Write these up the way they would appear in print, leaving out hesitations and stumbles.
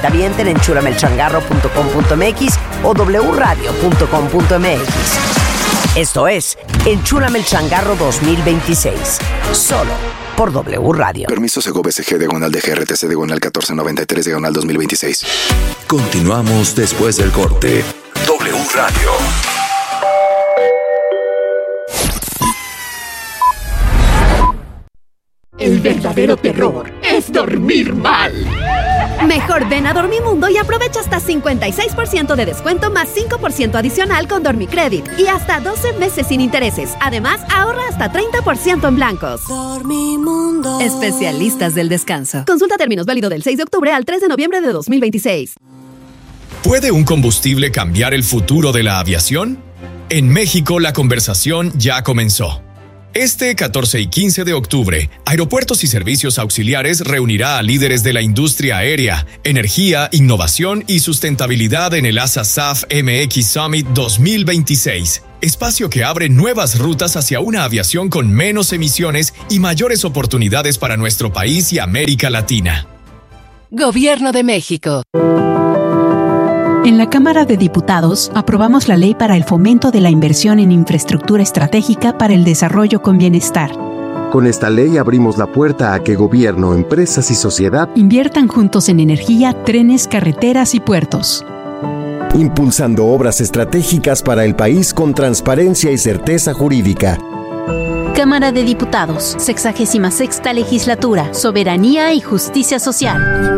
Avienten en enchulamelchangarro.com.mx o wradio.com.mx. Esto es Enchúlame el Changarro 2026, solo por W Radio. Permiso Segov-SG /DGRTC/1493/2026. Continuamos después del corte. W Radio. El verdadero terror es dormir mal. Mejor ven a Dormimundo y aprovecha hasta 56% de descuento más 5% adicional con Dormicredit y hasta 12 meses sin intereses. Además, ahorra hasta 30% en blancos. Dormimundo. Especialistas del descanso. Consulta términos, válido del 6 de octubre al 3 de noviembre de 2026. ¿Puede un combustible cambiar el futuro de la aviación? En México, la conversación ya comenzó. Este 14 y 15 de octubre, Aeropuertos y Servicios Auxiliares reunirá a líderes de la industria aérea, energía, innovación y sustentabilidad en el ASA-SAF MX Summit 2026. Espacio que abre nuevas rutas hacia una aviación con menos emisiones y mayores oportunidades para nuestro país y América Latina. Gobierno de México. En la Cámara de Diputados aprobamos la Ley para el Fomento de la Inversión en Infraestructura Estratégica para el Desarrollo con Bienestar. Con esta ley abrimos la puerta a que gobierno, empresas y sociedad inviertan juntos en energía, trenes, carreteras y puertos. Impulsando obras estratégicas para el país con transparencia y certeza jurídica. Cámara de Diputados, 66ª Legislatura, Soberanía y Justicia Social.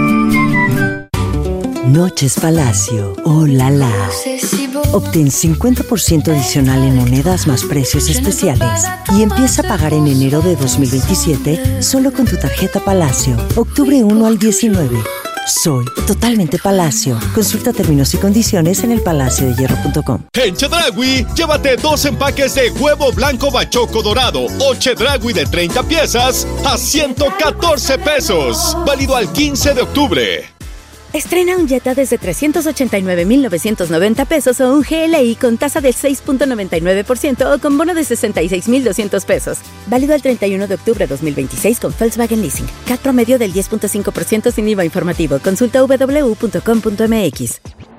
Noches Palacio, oh la la. Obtén 50% adicional en monedas más precios especiales y empieza a pagar en enero de 2027 solo con tu tarjeta Palacio. Octubre 1 al 19. Soy totalmente Palacio. Consulta términos y condiciones en elpalaciodehierro.com. En Chedraui, llévate 2 empaques de huevo blanco bachoco dorado o Chedraui de 30 piezas a 114 pesos. Válido al 15 de octubre. Estrena un Jetta desde 389,990 pesos o un GLI con tasa del 6.99% o con bono de 66,200 pesos. Válido al 31 de octubre de 2026 con Volkswagen Leasing. CAT promedio del 10.5% sin IVA informativo. Consulta www.com.mx.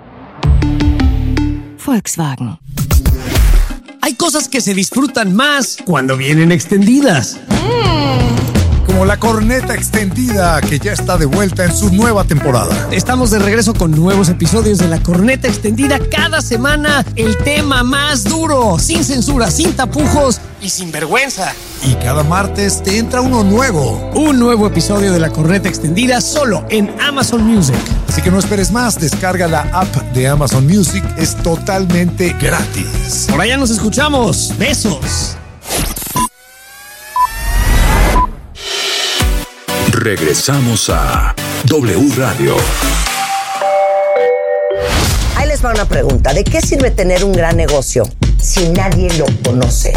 Volkswagen. Hay cosas que se disfrutan más cuando vienen extendidas. Como la corneta extendida que ya está de vuelta en su nueva temporada. Estamos de regreso con nuevos episodios de la corneta extendida cada semana. El tema más duro, sin censura, sin tapujos y sin vergüenza. Y cada martes te entra uno nuevo. Un nuevo episodio de la corneta extendida solo en Amazon Music. Así que no esperes más, descarga la app de Amazon Music, es totalmente gratis. Por allá nos escuchamos. Besos. Regresamos a W Radio. Ahí les va una pregunta. ¿De qué sirve tener un gran negocio si nadie lo conoce?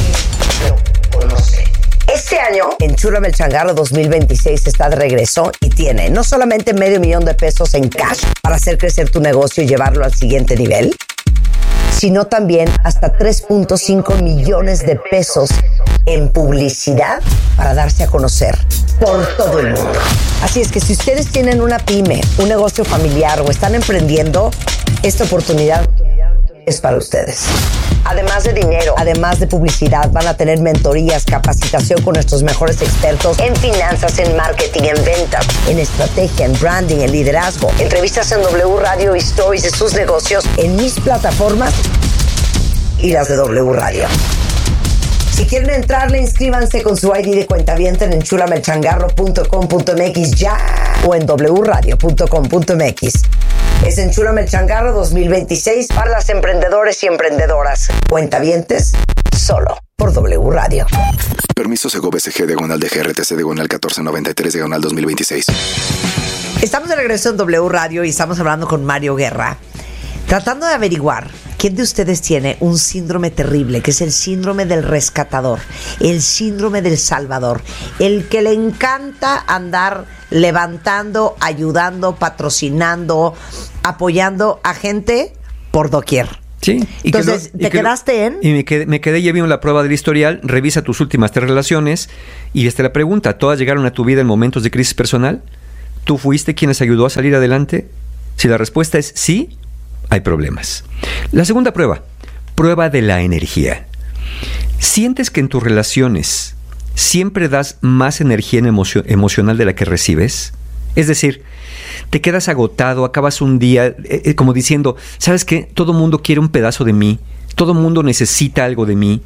Este año, Enchúlame el Changarro 2026 está de regreso y tiene no solamente $500,000 en cash para hacer crecer tu negocio y llevarlo al siguiente nivel, sino también hasta $3.5 millones en publicidad para darse a conocer por todo el mundo. Así es que si ustedes tienen una pyme, un negocio familiar o están emprendiendo, esta oportunidad es para ustedes. Además de dinero, además de publicidad, van a tener mentorías, capacitación con nuestros mejores expertos en finanzas, en marketing, en ventas, en estrategia, en branding, en liderazgo, entrevistas en W Radio y stories de sus negocios en mis plataformas y las de W Radio. Si quieren entrarle, inscríbanse con su ID de cuentaviente en enchulamelchangarro.com.mx ya o en wradio.com.mx. Es Enchúlame el Changarro 2026 para las emprendedores y emprendedoras. Cuentavientes, solo por W Radio. Permiso Segov-SG /DGRTC /1493/2026. Estamos de regreso en W Radio y estamos hablando con Mario Guerra, tratando de averiguar quién de ustedes tiene un síndrome terrible, que es el síndrome del rescatador, el síndrome del salvador, el que le encanta andar levantando, ayudando, patrocinando, apoyando a gente por doquier. Sí. Entonces, ¿te quedaste en? Y me quedé, ya vimos la prueba del historial, revisa tus últimas 3 relaciones y la pregunta, ¿todas llegaron a tu vida en momentos de crisis personal? ¿Tú fuiste quien les ayudó a salir adelante? Si la respuesta es sí, hay problemas. La segunda prueba de la energía. ¿Sientes que en tus relaciones siempre das más energía emocional de la que recibes? Es decir, te quedas agotado, acabas un día como diciendo, ¿sabes qué? Todo mundo quiere un pedazo de mí, todo mundo necesita algo de mí.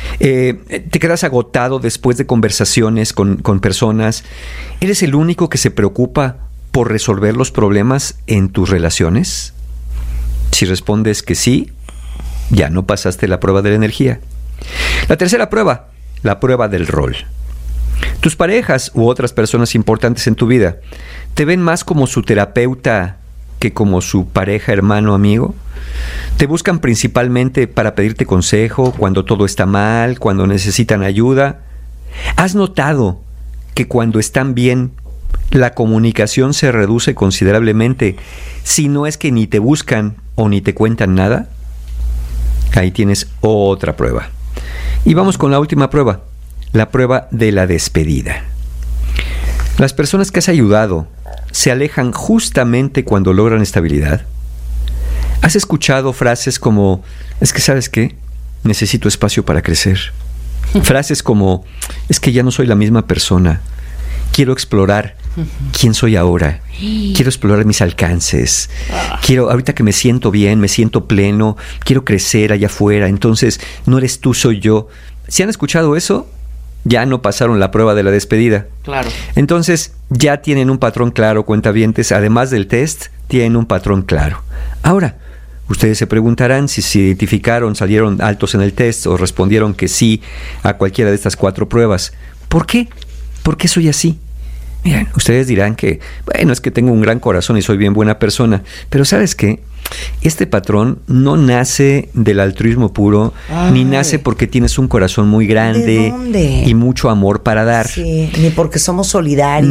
Te quedas agotado después de conversaciones con personas. ¿Eres el único que se preocupa por resolver los problemas en tus relaciones? Si respondes que sí, ya no pasaste la prueba de la energía. La tercera prueba, la prueba del rol. Tus parejas u otras personas importantes en tu vida te ven más como su terapeuta que como su pareja, hermano, amigo. Te buscan principalmente para pedirte consejo cuando todo está mal, cuando necesitan ayuda. ¿Has notado que cuando están bien, la comunicación se reduce considerablemente, si no es que ni te buscan o ni te cuentan nada? Ahí tienes otra prueba. Y vamos con la última prueba, la prueba de la despedida. Las personas que has ayudado se alejan justamente cuando logran estabilidad. ¿Has escuchado frases como, es que ¿sabes qué? Necesito espacio para crecer? Frases como, es que ya no soy la misma persona. Quiero explorar quién soy ahora. Quiero explorar mis alcances. Ahorita que me siento bien, me siento pleno, quiero crecer allá afuera. Entonces, no eres tú, soy yo. ¿Si han escuchado eso? Ya no pasaron la prueba de la despedida. Claro. Entonces, ya tienen un patrón claro, cuentavientes. Además del test, tienen un patrón claro. Ahora, ustedes se preguntarán si se identificaron, salieron altos en el test o respondieron que sí a cualquiera de estas 4 pruebas. ¿Por qué? ¿Por qué soy así? Miren, ustedes dirán que, bueno, es que tengo un gran corazón y soy bien buena persona. Pero ¿sabes qué? Este patrón no nace del altruismo puro, ni nace porque tienes un corazón muy grande. ¿De dónde? Y mucho amor para dar. Sí, ni porque somos solidarios.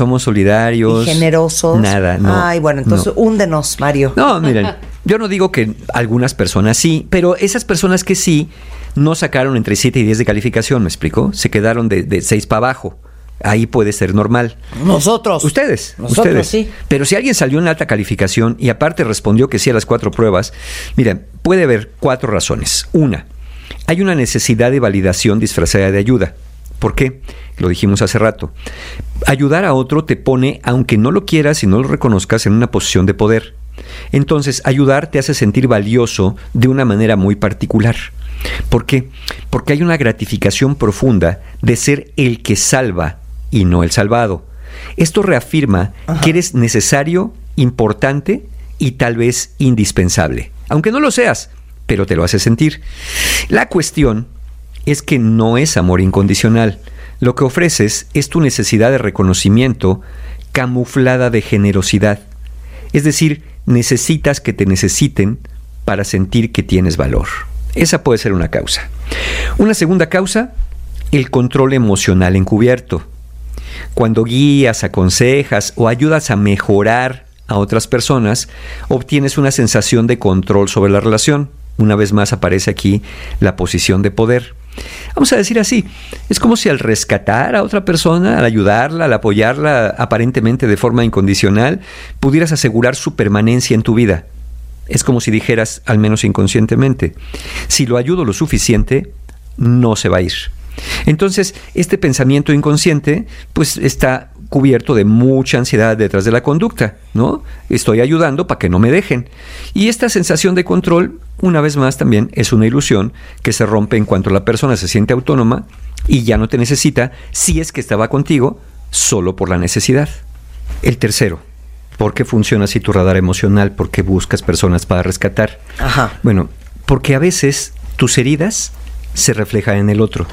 Y generosos. Nada, no. Ay, bueno, entonces húndenos, Mario. No, miren, yo no digo que algunas personas sí, pero esas personas que sí no sacaron entre 7 y 10 de calificación, ¿me explico? Se quedaron de 6 para abajo. Ahí puede ser normal. Nosotros. Ustedes. Sí. Pero si alguien salió en alta calificación y aparte respondió que sí a las 4 pruebas, miren, puede haber 4 razones. Una, hay una necesidad de validación disfrazada de ayuda. ¿Por qué? Lo dijimos hace rato. Ayudar a otro te pone, aunque no lo quieras y no lo reconozcas, en una posición de poder. Entonces, ayudar te hace sentir valioso de una manera muy particular. ¿Por qué? Porque hay una gratificación profunda de ser el que salva y no el salvado. Esto reafirma que eres necesario, importante y tal vez indispensable. Aunque no lo seas, pero te lo hace sentir. La cuestión es que no es amor incondicional. Lo que ofreces es tu necesidad de reconocimiento camuflada de generosidad. Es decir, necesitas que te necesiten para sentir que tienes valor. Esa puede ser una causa. Una segunda causa, el control emocional encubierto. Cuando guías, aconsejas o ayudas a mejorar a otras personas, obtienes una sensación de control sobre la relación. Una vez más aparece aquí la posición de poder. Vamos a decir así, es como si al rescatar a otra persona, al ayudarla, al apoyarla aparentemente de forma incondicional, pudieras asegurar su permanencia en tu vida. Es como si dijeras, al menos inconscientemente, si lo ayudo lo suficiente, no se va a ir. Entonces, este pensamiento inconsciente, pues está cubierto de mucha ansiedad detrás de la conducta, ¿no? Estoy ayudando para que no me dejen. Y esta sensación de control, una vez más, también es una ilusión que se rompe en cuanto la persona se siente autónoma y ya no te necesita, si es que estaba contigo solo por la necesidad. El tercero, ¿por qué funciona así tu radar emocional? ¿Por qué buscas personas para rescatar? Bueno, porque a veces tus heridas se reflejan en el otro.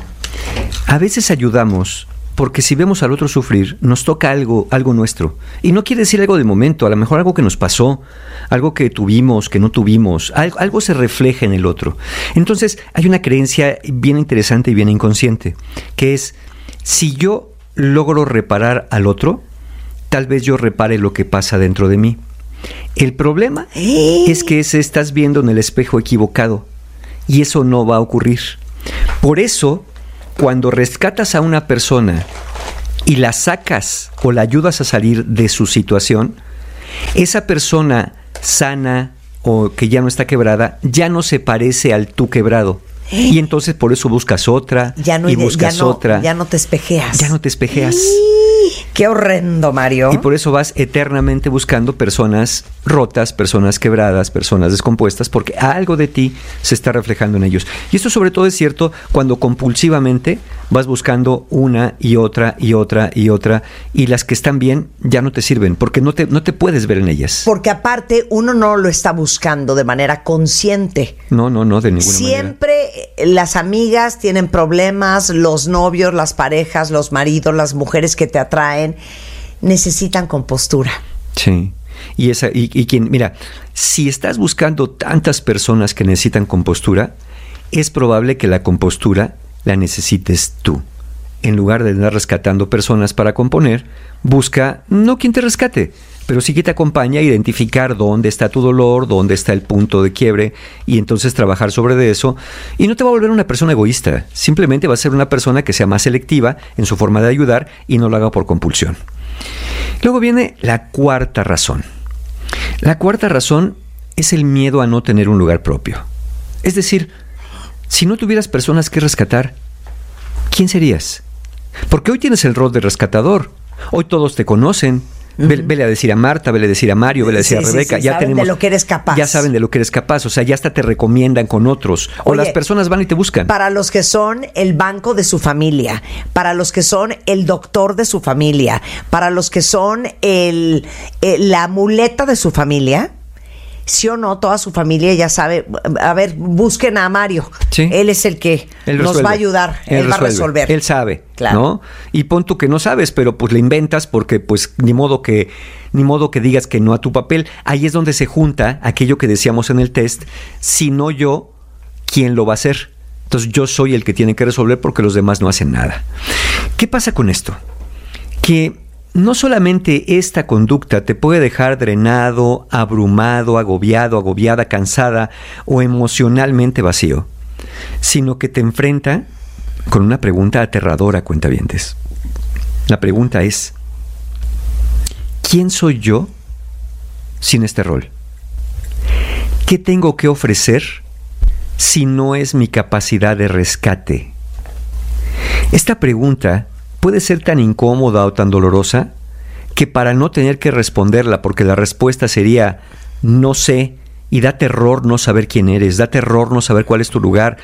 A veces ayudamos porque si vemos al otro sufrir, nos toca algo nuestro. Y no quiere decir algo de momento, a lo mejor algo que nos pasó, algo que tuvimos, que no tuvimos, algo se refleja en el otro. Entonces hay una creencia bien interesante y bien inconsciente, que es, si yo logro reparar al otro, tal vez yo repare lo que pasa dentro de mí. El problema es que estás viendo en el espejo equivocado y eso no va a ocurrir. Por eso, cuando rescatas a una persona y la sacas o la ayudas a salir de su situación, esa persona sana o que ya no está quebrada, ya no se parece al tú quebrado. Y entonces por eso buscas otra otra. Ya no te espejeas. Ya no te espejeas. ¡Qué horrendo, Mario! Y por eso vas eternamente buscando personas rotas, personas quebradas, personas descompuestas, porque algo de ti se está reflejando en ellos. Y esto sobre todo es cierto cuando compulsivamente vas buscando una y otra y otra y otra, y las que están bien ya no te sirven, porque no te puedes ver en ellas. Porque aparte uno no lo está buscando de manera consciente. No, de ninguna manera. Siempre las amigas tienen problemas, los novios, las parejas, los maridos, las mujeres que te atraen, necesitan compostura. Sí. Y quien, mira, si estás buscando tantas personas que necesitan compostura, es probable que la compostura la necesites tú. En lugar de andar rescatando personas para componer, busca no quien te rescate, pero sí que te acompaña a identificar dónde está tu dolor, dónde está el punto de quiebre, y entonces trabajar sobre eso. Y no te va a volver una persona egoísta, simplemente va a ser una persona que sea más selectiva en su forma de ayudar y no lo haga por compulsión. Luego viene la cuarta razón. La cuarta razón es el miedo a no tener un lugar propio. Es decir, si no tuvieras personas que rescatar, ¿quién serías? Porque hoy tienes el rol de rescatador. Hoy todos te conocen. Vele a decir a Marta, vele a decir a Mario, vele a decir a Rebeca. Ya saben de lo que eres capaz. Ya saben de lo que eres capaz. O sea, ya hasta te recomiendan con otros. O las personas van y te buscan. Para los que son el banco de su familia, para los que son el doctor de su familia, para los que son la muleta de su familia, sí o no, toda su familia ya sabe. A ver, busquen a Mario. ¿Sí? Él es el que nos va a ayudar. Él va a resolver. Él sabe, claro, ¿no? Y pon tú que no sabes, pero pues le inventas porque pues ni modo que digas que no a tu papel. Ahí es donde se junta aquello que decíamos en el test. Si no yo, ¿quién lo va a hacer? Entonces yo soy el que tiene que resolver porque los demás no hacen nada. ¿Qué pasa con esto? Que no solamente esta conducta te puede dejar drenado, abrumado, agobiado, agobiada, cansada o emocionalmente vacío, sino que te enfrenta con una pregunta aterradora, cuentavientes. La pregunta es: ¿quién soy yo sin este rol? ¿Qué tengo que ofrecer si no es mi capacidad de rescate? Esta pregunta puede ser tan incómoda o tan dolorosa que para no tener que responderla, porque la respuesta sería no sé, y da terror no saber quién eres, da terror no saber cuál es tu lugar,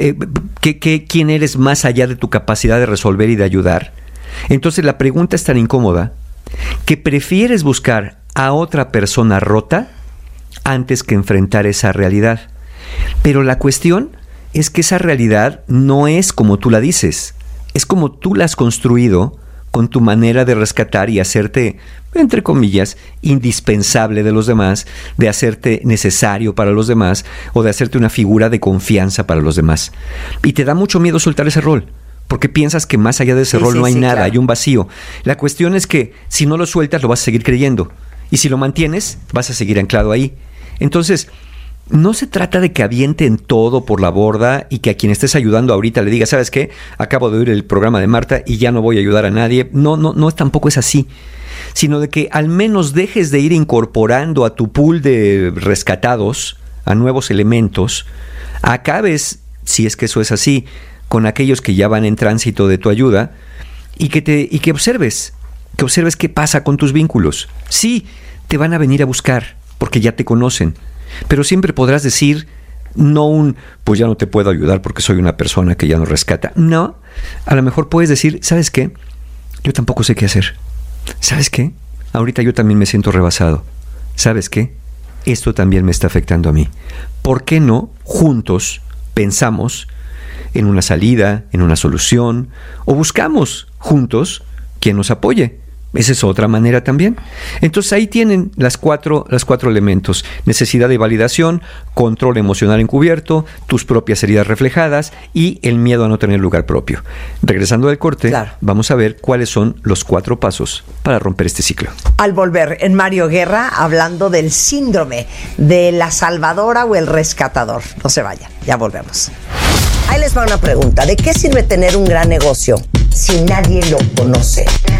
quién eres más allá de tu capacidad de resolver y de ayudar. Entonces la pregunta es tan incómoda que prefieres buscar a otra persona rota antes que enfrentar esa realidad. Pero la cuestión es que esa realidad no es como tú la dices. Es como tú la has construido con tu manera de rescatar y hacerte, entre comillas, indispensable de los demás, de hacerte necesario para los demás o de hacerte una figura de confianza para los demás. Y te da mucho miedo soltar ese rol, porque piensas que más allá de ese rol no hay nada, claro. Hay un vacío. La cuestión es que si no lo sueltas lo vas a seguir creyendo, y si lo mantienes vas a seguir anclado ahí. Entonces, no se trata de que avienten todo por la borda y que a quien estés ayudando ahorita le digas, ¿sabes qué? Acabo de oír el programa de Marta y ya no voy a ayudar a nadie. No, tampoco es así. Sino de que al menos dejes de ir incorporando a tu pool de rescatados, a nuevos elementos, acabes, si es que eso es así, con aquellos que ya van en tránsito de tu ayuda y que observes qué pasa con tus vínculos. Sí, te van a venir a buscar porque ya te conocen. Pero siempre podrás decir, pues ya no te puedo ayudar porque soy una persona que ya no rescata. No, a lo mejor puedes decir, ¿sabes qué? Yo tampoco sé qué hacer. ¿Sabes qué? Ahorita yo también me siento rebasado. ¿Sabes qué? Esto también me está afectando a mí. ¿Por qué no juntos pensamos en una salida, en una solución, o buscamos juntos quien nos apoye? Esa es otra manera también. Entonces ahí tienen los cuatro elementos: necesidad de validación, control emocional encubierto, tus propias heridas reflejadas y el miedo a no tener lugar propio. Regresando del corte, claro, vamos a ver cuáles son los 4 pasos para romper este ciclo. Al volver, en Mario Guerra, hablando del síndrome de la salvadora o el rescatador. No se vayan, ya volvemos. Ahí les va una pregunta: ¿de qué sirve tener un gran negocio si nadie lo conoce?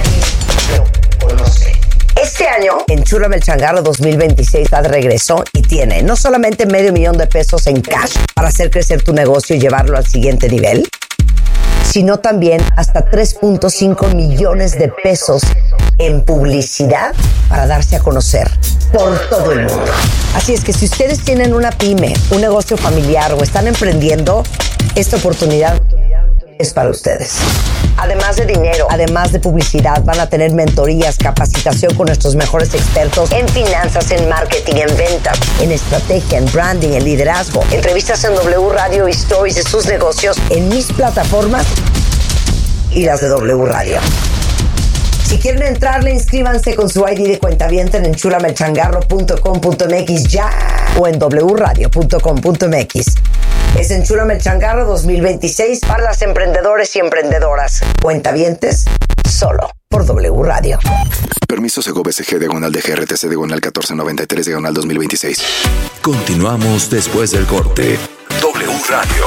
Este año, Enchúlame el Changarro 2026 está de regreso y tiene no solamente $500,000 en cash para hacer crecer tu negocio y llevarlo al siguiente nivel, sino también hasta 3.5 millones de pesos en publicidad para darse a conocer por todo el mundo. Así es que si ustedes tienen una pyme, un negocio familiar o están emprendiendo, esta oportunidad es para ustedes. Además de dinero, además de publicidad, van a tener mentorías, capacitación con nuestros mejores expertos en finanzas, en marketing, en ventas, en estrategia, en branding, en liderazgo, entrevistas en W Radio y stories de sus negocios en mis plataformas y las de W Radio. Si quieren entrarle, inscríbanse con su ID de cuentaviente en enchulamelchangarro.com.mx ya o en wradio.com.mx. Es Enchúlame el Changarro 2026 para las emprendedores y emprendedoras. Cuentavientes, solo por W Radio. Permiso Segov SG /DGRTC /1493 /2026. Continuamos después del corte. W Radio.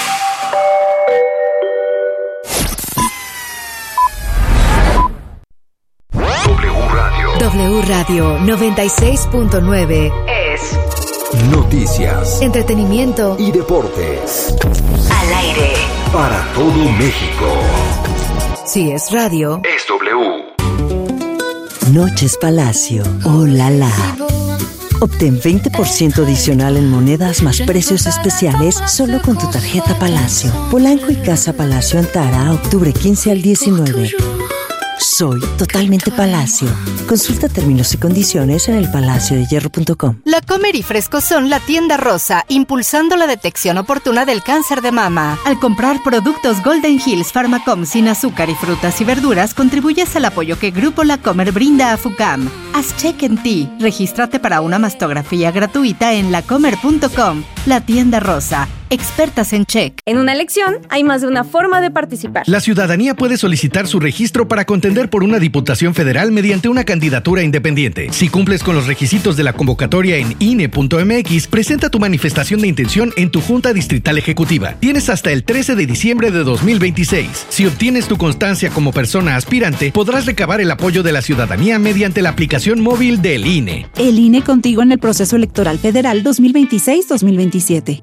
W Radio 96.9 es noticias, entretenimiento y deportes. Al aire para todo México. Si es radio, es W. Noches Palacio. ¡Oh, la la! Obtén 20% adicional en monedas más precios especiales solo con tu tarjeta Palacio. Polanco y Casa Palacio Antara, octubre 15 al 19. Soy totalmente Palacio. Consulta términos y condiciones en elpalaciodehierro.com. La Comer y Fresco son la tienda rosa, impulsando la detección oportuna del cáncer de mama. Al comprar productos Golden Hills Pharmacom sin azúcar y frutas y verduras, contribuyes al apoyo que Grupo La Comer brinda a FUCAM. Haz check en ti. Regístrate para una mastografía gratuita en lacomer.com. La tienda rosa. Expertas en check. En una elección hay más de una forma de participar. La ciudadanía puede solicitar su registro para contender por una diputación federal mediante una candidatura independiente. Si cumples con los requisitos de la convocatoria en INE.mx, presenta tu manifestación de intención en tu Junta Distrital Ejecutiva. Tienes hasta el 13 de diciembre de 2026. Si obtienes tu constancia como persona aspirante, podrás recabar el apoyo de la ciudadanía mediante la aplicación móvil del INE. El INE contigo en el proceso electoral federal 2026-2027.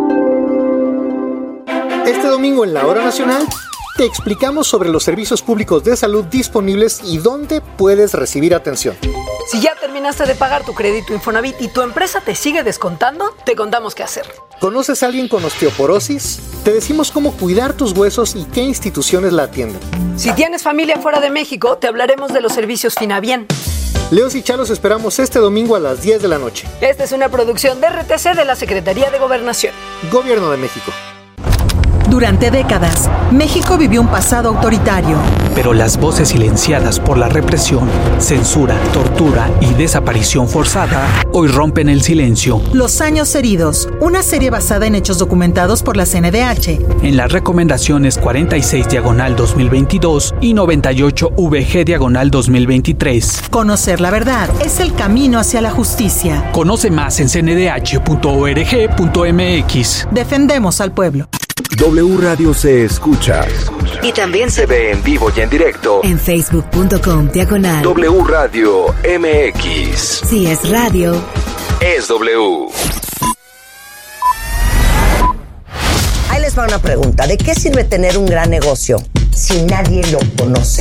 Este domingo en la Hora Nacional te explicamos sobre los servicios públicos de salud disponibles y dónde puedes recibir atención. Si ya terminaste de pagar tu crédito Infonavit y tu empresa te sigue descontando, te contamos qué hacer. ¿Conoces a alguien con osteoporosis? Te decimos cómo cuidar tus huesos y qué instituciones la atienden. Si tienes familia fuera de México, te hablaremos de los servicios Finabien. Leos y Chalos esperamos este domingo a las 10 de la noche. Esta es una producción de RTC de la Secretaría de Gobernación. Gobierno de México. Durante décadas, México vivió un pasado autoritario. Pero las voces silenciadas por la represión, censura, tortura y desaparición forzada hoy rompen el silencio. Los años heridos, una serie basada en hechos documentados por la CNDH. En las recomendaciones 46/2022 y 98VG/2023. Conocer la verdad es el camino hacia la justicia. Conoce más en cndh.org.mx. Defendemos al pueblo. W Radio se escucha y también se ve en vivo y en directo en facebook.com/. W Radio MX. Si es radio, es W. Ahí les va una pregunta. ¿De qué sirve tener un gran negocio si nadie lo conoce?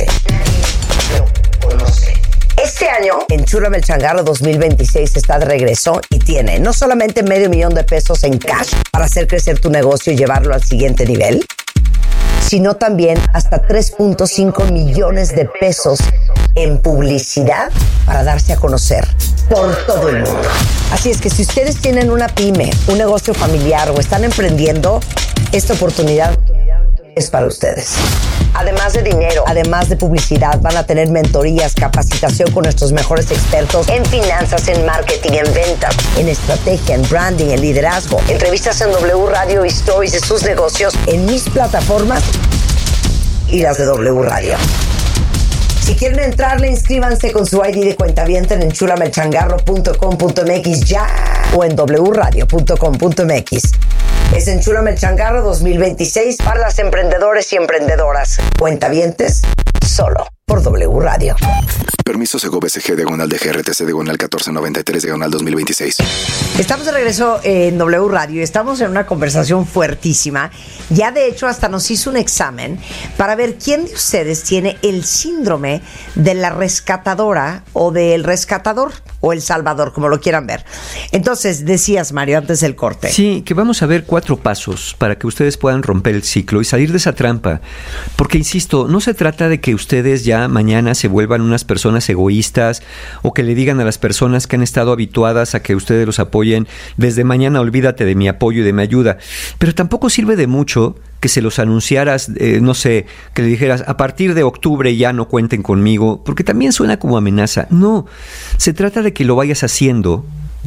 Este año, Enchúlame el Changarro 2026 está de regreso y tiene no solamente $500,000 en cash para hacer crecer tu negocio y llevarlo al siguiente nivel, sino también hasta 3.5 millones de pesos en publicidad para darse a conocer por todo el mundo. Así es que si ustedes tienen una pyme, un negocio familiar o están emprendiendo, esta oportunidad es para ustedes. Además de dinero, además de publicidad, van a tener mentorías, capacitación con nuestros mejores expertos en finanzas, en marketing, en ventas, en estrategia, en branding, en liderazgo, entrevistas en W Radio y stories de sus negocios en mis plataformas y las de W Radio. Si quieren entrarle, inscríbanse con su ID de cuentaviente en enchulamelchangarro.com.mx ya o en wradio.com.mx. Es Enchúlame el Changarro 2026 para las emprendedores y emprendedoras. Cuentavientes, solo por W Radio. Permiso Segov SG diagonal de GRTC diagonal 1493 diagonal 2026. Estamos de regreso en W Radio y estamos en una conversación fuertísima. Ya de hecho hasta nos hizo un examen para ver quién de ustedes tiene el síndrome de la rescatadora o del rescatador o el salvador, como lo quieran ver. Entonces, decías, Mario, antes del corte. Sí, que vamos a ver 4 pasos para que ustedes puedan romper el ciclo y salir de esa trampa. Porque, insisto, no se trata de que ustedes ya mañana se vuelvan unas personas egoístas o que le digan a las personas que han estado habituadas a que ustedes los apoyen, desde mañana olvídate de mi apoyo y de mi ayuda. Pero tampoco sirve de mucho que se los anunciaras, no sé, que le dijeras, a partir de octubre ya no cuenten conmigo, porque también suena como amenaza. No, se trata de que lo vayas haciendo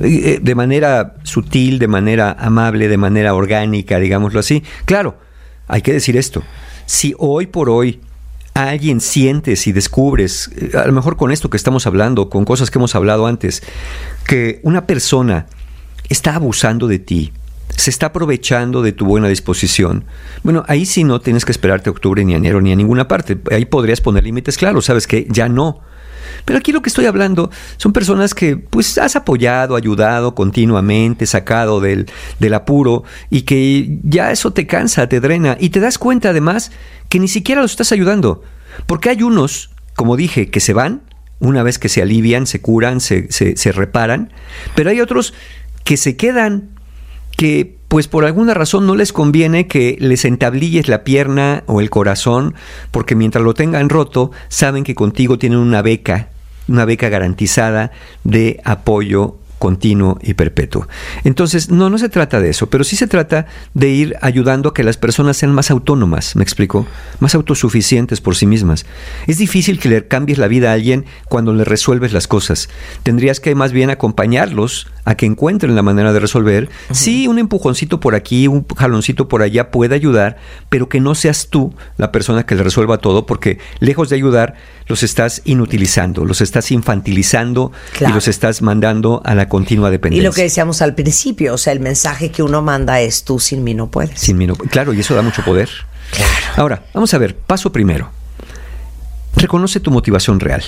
de manera sutil, de manera amable, de manera orgánica, digámoslo así. Claro, hay que decir esto, si hoy por hoy alguien sientes y descubres, a lo mejor con esto que estamos hablando, con cosas que hemos hablado antes, que una persona está abusando de ti, se está aprovechando de tu buena disposición, bueno, ahí sí no tienes que esperarte a octubre, ni a enero, ni a ninguna parte. Ahí podrías poner límites claros, ¿sabes qué? Ya no. Pero aquí lo que estoy hablando son personas que pues has apoyado, ayudado continuamente, sacado del apuro, y que ya eso te cansa, te drena, y te das cuenta además que ni siquiera los estás ayudando. Porque hay unos, como dije, que se van una vez que se alivian, se curan, se reparan, pero hay otros que se quedan, que pues por alguna razón no les conviene que les entablilles la pierna o el corazón, porque mientras lo tengan roto, saben que contigo tienen una beca garantizada de apoyo continuo y perpetuo. Entonces, no se trata de eso, pero sí se trata de ir ayudando a que las personas sean más autónomas, ¿me explico? Más autosuficientes por sí mismas. Es difícil que le cambies la vida a alguien cuando le resuelves las cosas. Tendrías que más bien acompañarlos a que encuentren la manera de resolver. Uh-huh. Sí, un empujoncito por aquí, un jaloncito por allá puede ayudar, pero que no seas tú la persona que le resuelva todo, porque lejos de ayudar, los estás inutilizando, los estás infantilizando, claro, y los estás mandando a la continua dependencia. Y lo que decíamos al principio, o sea, el mensaje que uno manda es: tú sin mí no puedes. Sin mí no, claro, y eso da mucho poder. Claro. Ahora, vamos a ver, paso primero. Reconoce tu motivación real.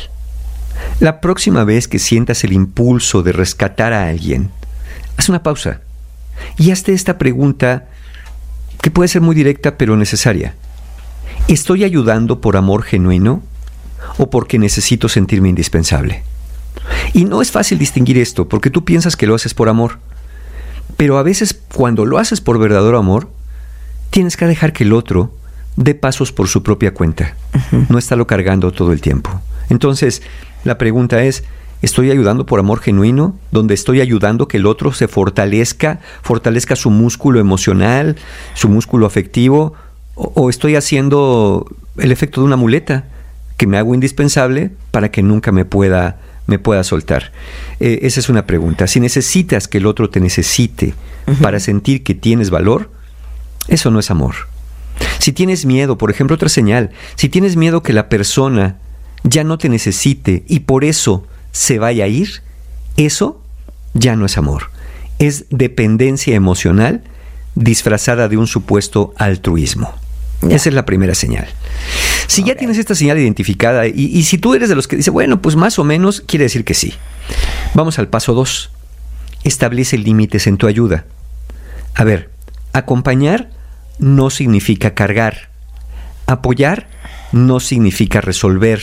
La próxima vez que sientas el impulso de rescatar a alguien, haz una pausa y hazte esta pregunta que puede ser muy directa pero necesaria. ¿Estoy ayudando por amor genuino o porque necesito sentirme indispensable? Y no es fácil distinguir esto, porque tú piensas que lo haces por amor, pero a veces cuando lo haces por verdadero amor, tienes que dejar que el otro dé pasos por su propia cuenta. Uh-huh. No estarlo cargando todo el tiempo. Entonces, la pregunta es: ¿estoy ayudando por amor genuino? ¿Donde estoy ayudando que el otro se fortalezca su músculo emocional, su músculo afectivo? ¿O estoy haciendo el efecto de una muleta que me hago indispensable para que nunca me pueda soltar? Esa es una pregunta. Si necesitas que el otro te necesite, uh-huh, para sentir que tienes valor, eso no es amor. Si tienes miedo, por ejemplo, otra señal, si tienes miedo que la persona ya no te necesite y por eso se vaya a ir, eso ya no es amor. Es dependencia emocional disfrazada de un supuesto altruismo. Yeah. Esa es la primera señal. Si ya tienes esta señal identificada y si tú eres de los que dice, bueno, pues más o menos, quiere decir que sí. Vamos al paso 2. Establece límites en tu ayuda. A ver, acompañar no significa cargar. Apoyar no significa resolver.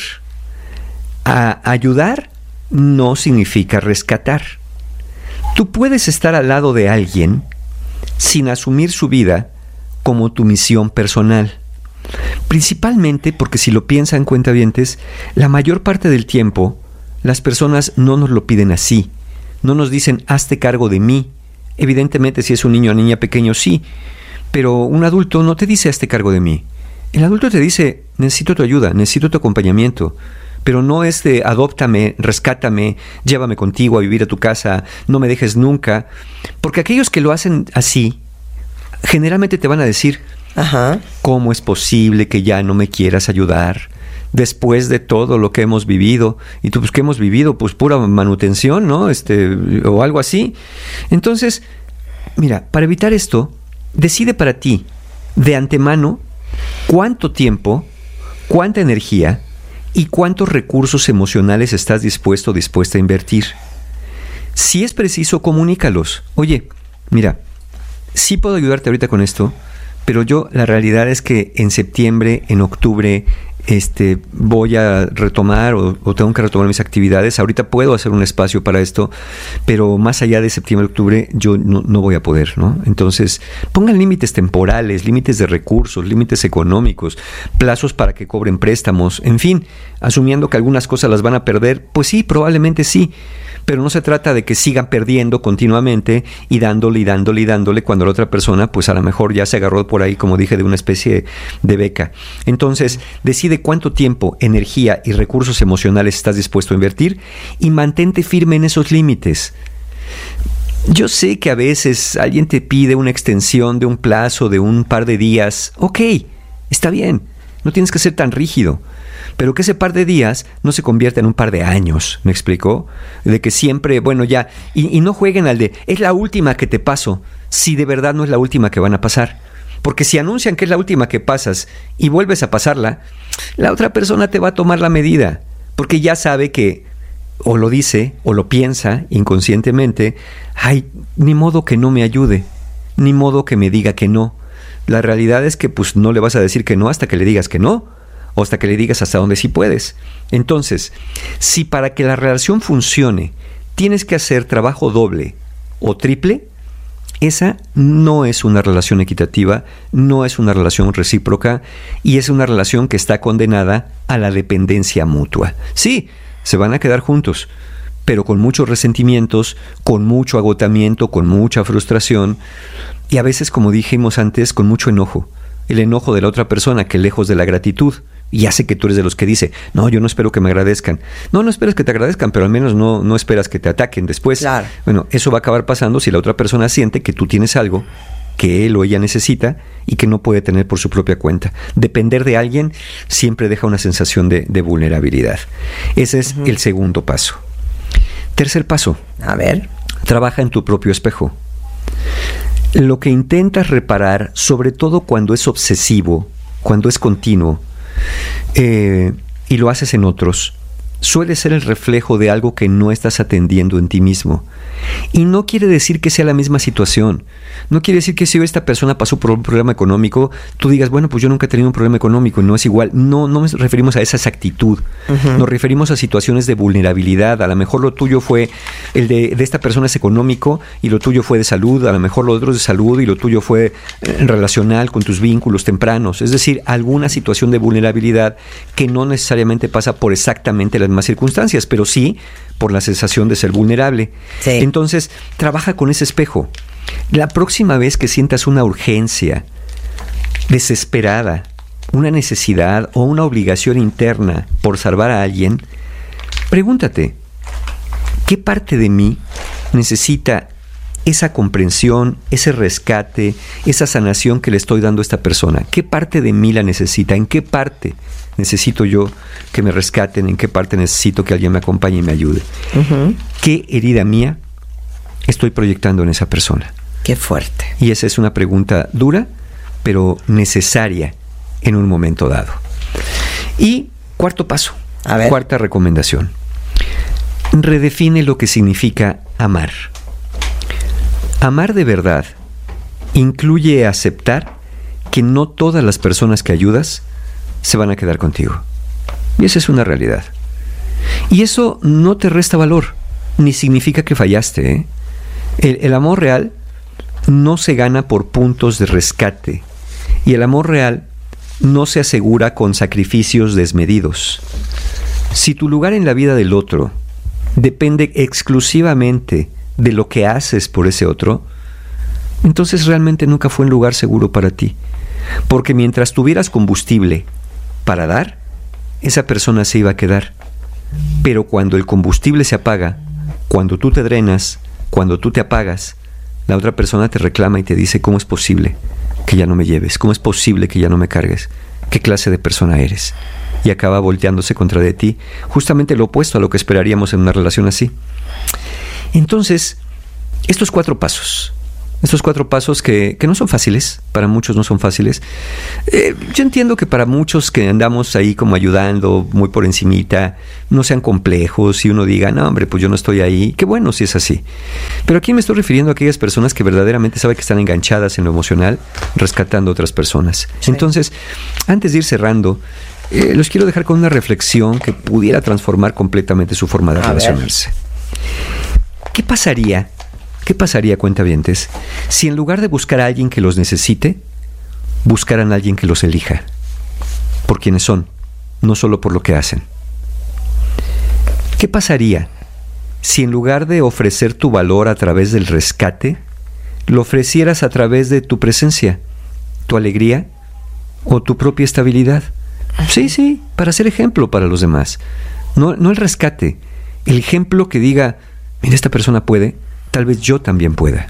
Ayudar no significa rescatar. Tú puedes estar al lado de alguien sin asumir su vida como tu misión personal. Principalmente porque, si lo piensan, cuentavientes, la mayor parte del tiempo las personas no nos lo piden así. No nos dicen, hazte cargo de mí. Evidentemente, si es un niño o niña pequeño, sí. Pero un adulto no te dice, hazte cargo de mí. El adulto te dice, necesito tu ayuda, necesito tu acompañamiento. Pero no es de adóptame, rescátame, llévame contigo a vivir a tu casa, no me dejes nunca. Porque aquellos que lo hacen así, generalmente te van a decir, ajá, ¿cómo es posible que ya no me quieras ayudar después de todo lo que hemos vivido? Y tú, pues, ¿qué hemos vivido? Pues pura manutención, ¿no? O algo así. Entonces, mira, para evitar esto, decide para ti, de antemano, cuánto tiempo, cuánta energía ¿Y cuántos recursos emocionales estás dispuesto o dispuesta a invertir? Si es preciso, comunícalos. Oye, mira, sí puedo ayudarte ahorita con esto, pero la realidad es que en septiembre, en octubre, voy a retomar o tengo que retomar mis actividades. Ahorita puedo hacer un espacio para esto, pero más allá de septiembre, octubre, yo no voy a poder, ¿no? Entonces, pongan límites temporales, límites de recursos, límites económicos, plazos para que cobren préstamos, en fin, asumiendo que algunas cosas las van a perder, pues sí, probablemente sí, pero no se trata de que sigan perdiendo continuamente y dándole cuando la otra persona, pues a lo mejor ya se agarró por ahí, como dije, de una especie de beca. Entonces, decide cuánto tiempo, energía y recursos emocionales estás dispuesto a invertir y mantente firme en esos límites. Yo sé que a veces alguien te pide una extensión de un plazo de un par de días. Ok, está bien, no tienes que ser tan rígido. Pero que ese par de días no se convierta en un par de años, ¿me explicó? De que siempre, bueno, ya, y no jueguen al de, es la última que te paso, si de verdad no es la última que van a pasar. Porque si anuncian que es la última que pasas y vuelves a pasarla, la otra persona te va a tomar la medida, porque ya sabe que o lo dice o lo piensa inconscientemente, ay, ni modo que no me ayude, ni modo que me diga que no. La realidad es que pues no le vas a decir que no hasta que le digas que no, o hasta que le digas hasta dónde sí puedes. Entonces, si para que la relación funcione tienes que hacer trabajo doble o triple, esa no es una relación equitativa, no es una relación recíproca y es una relación que está condenada a la dependencia mutua. Sí, se van a quedar juntos, pero con muchos resentimientos, con mucho agotamiento, con mucha frustración y a veces, como dijimos antes, con mucho enojo. El enojo de la otra persona que lejos de la gratitud. Y hace que tú eres de los que dice, no, yo no espero que me agradezcan. No esperas que te agradezcan, pero al menos no esperas que te ataquen después. Claro. Bueno, eso va a acabar pasando si la otra persona siente que tú tienes algo que él o ella necesita y que no puede tener por su propia cuenta. Depender de alguien siempre deja una sensación de vulnerabilidad. Ese es el segundo paso. Tercer paso. A ver. Trabaja en tu propio espejo. Lo que intentas reparar, sobre todo cuando es obsesivo, cuando es continuo, y lo haces en otros, suele ser el reflejo de algo que no estás atendiendo en ti mismo. Y no quiere decir que sea la misma situación. No quiere decir que si esta persona pasó por un problema económico, tú digas, bueno, pues yo nunca he tenido un problema económico, no es igual. No nos referimos a esa exactitud. Nos referimos a situaciones de vulnerabilidad. A lo mejor lo tuyo fue, el de esta persona es económico y lo tuyo fue de salud. A lo mejor lo otro es de salud y lo tuyo fue relacional con tus vínculos tempranos. Es decir, alguna situación de vulnerabilidad que no necesariamente pasa por exactamente las mismas circunstancias, pero sí por la sensación de ser vulnerable. Sí. Entonces, trabaja con ese espejo. La próxima vez que sientas una urgencia desesperada, una necesidad o una obligación interna por salvar a alguien, pregúntate, ¿qué parte de mí necesita esa comprensión, ese rescate, esa sanación que le estoy dando a esta persona? ¿Qué parte de mí la necesita? ¿En qué parte necesito yo que me rescaten? ¿En qué parte necesito que alguien me acompañe y me ayude? ¿Qué herida mía estoy proyectando en esa persona? Qué fuerte. Y esa es una pregunta dura, pero necesaria en un momento dado. Y cuarto paso, cuarta recomendación. Redefine lo que significa amar. Amar de verdad incluye aceptar que no todas las personas que ayudas se van a quedar contigo. Y esa es una realidad. Y eso no te resta valor, ni significa que fallaste, ¿eh? El amor real no se gana por puntos de rescate. Y el amor real no se asegura con sacrificios desmedidos. Si tu lugar en la vida del otro depende exclusivamente de lo que haces por ese otro, entonces realmente nunca fue un lugar seguro para ti. Porque mientras tuvieras combustible para dar, esa persona se iba a quedar. Pero cuando el combustible se apaga, cuando tú te drenas, cuando tú te apagas, la otra persona te reclama y te dice, ¿cómo es posible que ya no me lleves? ¿Cómo es posible que ya no me cargues? ¿Qué clase de persona eres? Y acaba volteándose contra de ti, justamente lo opuesto a lo que esperaríamos en una relación así. Entonces, estos 4 pasos, Estos 4 pasos que no son fáciles, para muchos no son fáciles. Yo entiendo que para muchos que andamos ahí como ayudando muy por encimita, no sean complejos y uno diga, no hombre, pues yo no estoy ahí. Qué bueno si es así. Pero aquí me estoy refiriendo a aquellas personas que verdaderamente saben que están enganchadas en lo emocional, rescatando a otras personas. Sí. Entonces, antes de ir cerrando, los quiero dejar con una reflexión que pudiera transformar completamente su forma de relacionarse. ¿Qué pasaría, cuentavientes, si en lugar de buscar a alguien que los necesite, buscaran a alguien que los elija? Por quienes son, no solo por lo que hacen. ¿Qué pasaría si en lugar de ofrecer tu valor a través del rescate, lo ofrecieras a través de tu presencia, tu alegría o tu propia estabilidad? Sí, para ser ejemplo para los demás. No el rescate, el ejemplo que diga, mira, esta persona puede, tal vez yo también pueda.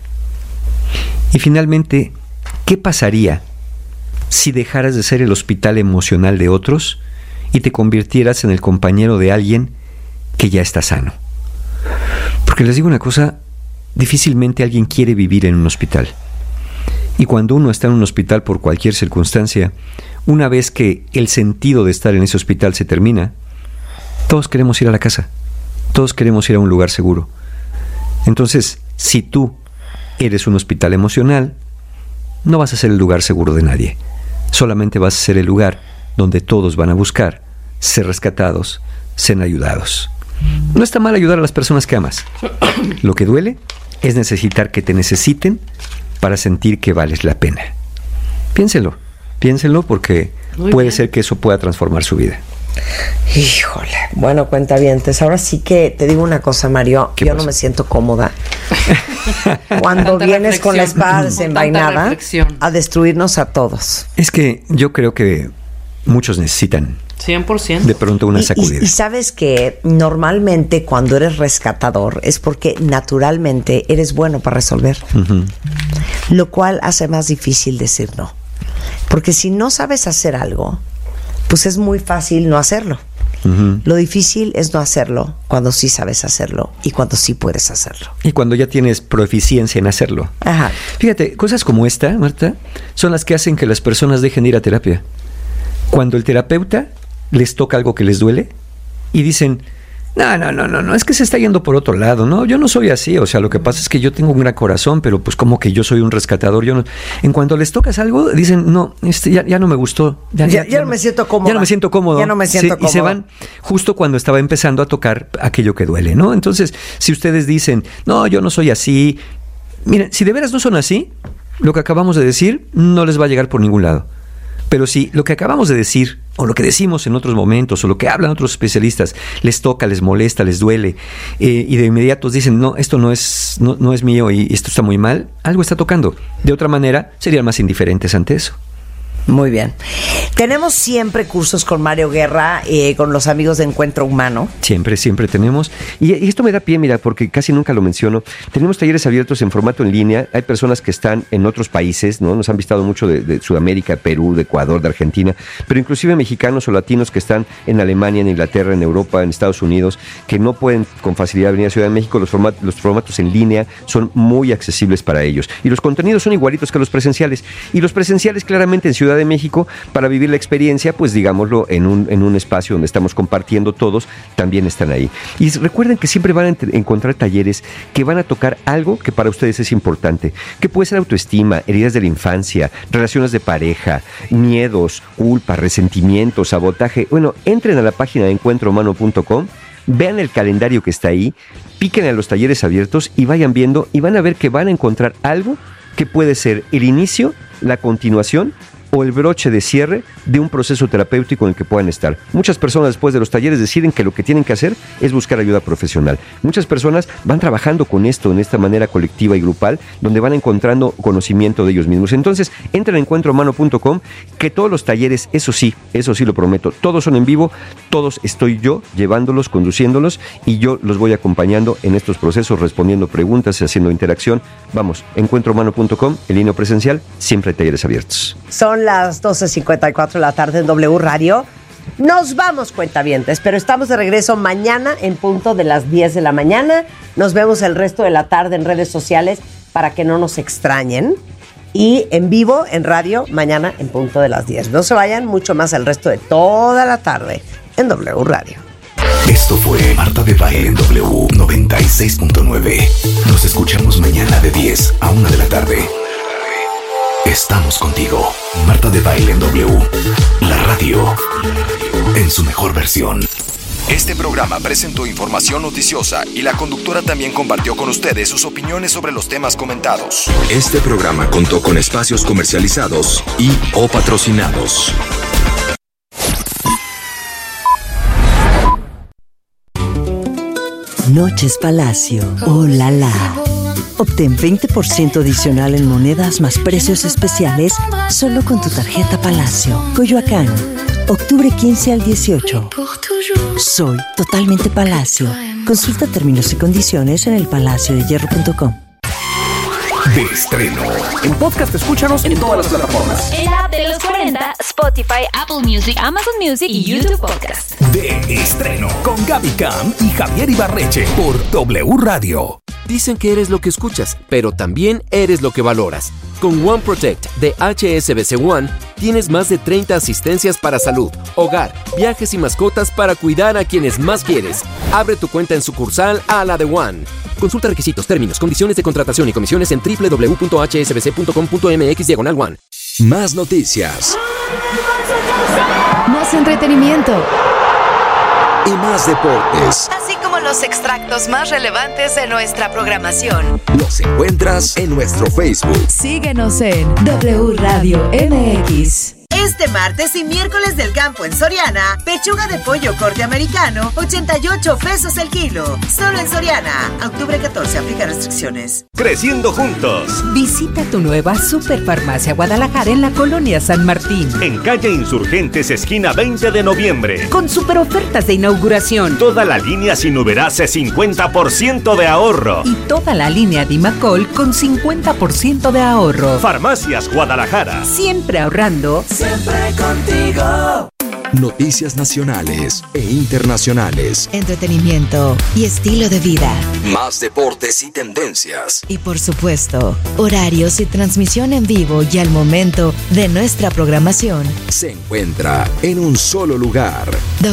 Y finalmente, ¿qué pasaría si dejaras de ser el hospital emocional de otros y te convirtieras en el compañero de alguien que ya está sano? Porque les digo una cosa, difícilmente alguien quiere vivir en un hospital. Y cuando uno está en un hospital por cualquier circunstancia, una vez que el sentido de estar en ese hospital se termina, todos queremos ir a la casa, todos queremos ir a un lugar seguro. Entonces, si tú eres un hospital emocional, no vas a ser el lugar seguro de nadie. Solamente vas a ser el lugar donde todos van a buscar ser rescatados, ser ayudados. No está mal ayudar a las personas que amas. Lo que duele es necesitar que te necesiten para sentir que vales la pena. Piénselo porque puede ser que eso pueda transformar su vida. Híjole, bueno, cuentavientes, ahora sí que te digo una cosa, Mario, yo no me siento cómoda cuando vienes con la espada desenvainada a destruirnos a todos. Es que yo creo que muchos necesitan 100% de pronto una sacudida. Y sabes que normalmente cuando eres rescatador es porque naturalmente eres bueno para resolver, lo cual hace más difícil decir no, porque si no sabes hacer algo, pues es muy fácil no hacerlo. Lo difícil es no hacerlo cuando sí sabes hacerlo y cuando sí puedes hacerlo. Y cuando ya tienes proficiencia en hacerlo. Ajá. Fíjate, cosas como esta, Marta, son las que hacen que las personas dejen de ir a terapia. Cuando el terapeuta les toca algo que les duele y dicen, no, es que se está yendo por otro lado. No, yo no soy así. O sea, lo que pasa es que yo tengo un gran corazón, pero pues como que yo soy un rescatador. Yo no. En cuanto les tocas algo, dicen, no, ya no me gustó. Ya no me siento cómodo. Ya no me siento cómodo. Y se van justo cuando estaba empezando a tocar aquello que duele, ¿no? Entonces, si ustedes dicen, no, yo no soy así. Miren, si de veras no son así, lo que acabamos de decir no les va a llegar por ningún lado. Pero si lo que acabamos de decir, o lo que decimos en otros momentos, o lo que hablan otros especialistas, les toca, les molesta, les duele, y de inmediato dicen, no, esto no es mío y esto está muy mal, algo está tocando. De otra manera, serían más indiferentes ante eso. Muy bien. Tenemos siempre cursos con Mario Guerra, con los amigos de Encuentro Humano. Siempre tenemos. Y esto me da pie, mira, porque casi nunca lo menciono. Tenemos talleres abiertos en formato en línea. Hay personas que están en otros países, ¿no? Nos han visitado mucho de Sudamérica, Perú, de Ecuador, de Argentina, pero inclusive mexicanos o latinos que están en Alemania, en Inglaterra, en Europa, en Estados Unidos, que no pueden con facilidad venir a Ciudad de México. Los formatos en línea son muy accesibles para ellos. Y los contenidos son igualitos que los presenciales. Y los presenciales claramente en Ciudad de México, para vivir la experiencia, pues digámoslo, en un espacio donde estamos compartiendo todos, también están ahí. Y recuerden que siempre van a encontrar talleres que van a tocar algo que para ustedes es importante, que puede ser autoestima, heridas de la infancia, relaciones de pareja, miedos, culpa, resentimiento, sabotaje. Bueno, entren a la página de encuentrohumano.com, vean el calendario que está ahí, piquen a los talleres abiertos y vayan viendo y van a ver que van a encontrar algo que puede ser el inicio, la continuación o el broche de cierre de un proceso terapéutico en el que puedan estar. Muchas personas después de los talleres deciden que lo que tienen que hacer es buscar ayuda profesional. Muchas personas van trabajando con esto en esta manera colectiva y grupal, donde van encontrando conocimiento de ellos mismos. Entonces, entren a encuentrohumano.com, que todos los talleres, eso sí lo prometo, todos son en vivo, todos estoy yo llevándolos, conduciéndolos, y yo los voy acompañando en estos procesos, respondiendo preguntas y haciendo interacción. Vamos, encuentrohumano.com, el línea presencial, siempre hay talleres abiertos. Son las 12:54 de la tarde en W Radio. Nos vamos, cuentavientes, pero estamos de regreso mañana en punto de las 10 de la mañana. Nos vemos el resto de la tarde en redes sociales. para que no nos extrañen. Y en vivo, en radio, mañana en punto de las 10. No se vayan, mucho más el resto de toda la tarde en W Radio. Esto fue Marta de Baile en W 96.9. Nos escuchamos mañana de 10 a 1 de la tarde. Estamos contigo. Marta de Baile en W. La radio en su mejor versión. Este programa presentó información noticiosa y la conductora también compartió con ustedes sus opiniones sobre los temas comentados. Este programa contó con espacios comercializados y o patrocinados. Noches Palacio. ¡Oh, la la! Obtén 20% adicional en monedas más precios especiales solo con tu tarjeta Palacio. Coyoacán, octubre 15 al 18. Soy totalmente Palacio. Consulta términos y condiciones en elpalaciodehierro.com. De estreno. En podcast, escúchanos en todas las plataformas. En la app de los 40, Spotify, Apple Music, Amazon Music y YouTube Podcast. De estreno. Con Gaby Cam y Javier Ibarreche por W Radio. Dicen que eres lo que escuchas, pero también eres lo que valoras. Con One Protect de HSBC One, tienes más de 30 asistencias para salud, hogar, viajes y mascotas para cuidar a quienes más quieres. Abre tu cuenta en sucursal a la de One. Consulta requisitos, términos, condiciones de contratación y comisiones en www.hsbc.com.mx/one. Más noticias. Más entretenimiento. Y más deportes. Así como los extractos más relevantes de nuestra programación. Los encuentras en nuestro Facebook. Síguenos en W Radio MX. Este martes y miércoles del campo en Soriana, pechuga de pollo corte americano, 88 pesos el kilo. Solo en Soriana. Octubre 14, aplica restricciones. Creciendo juntos. Visita tu nueva Superfarmacia Guadalajara en la colonia San Martín. En calle Insurgentes, esquina 20 de noviembre. Con super ofertas de inauguración. Toda la línea sin Uberase 50% de ahorro. Y toda la línea Dimacol con 50% de ahorro. Farmacias Guadalajara. Siempre ahorrando. Siempre contigo. Noticias nacionales e internacionales. Entretenimiento y estilo de vida. Más deportes y tendencias. Y por supuesto, horarios y transmisión en vivo y al momento de nuestra programación. Se encuentra en un solo lugar.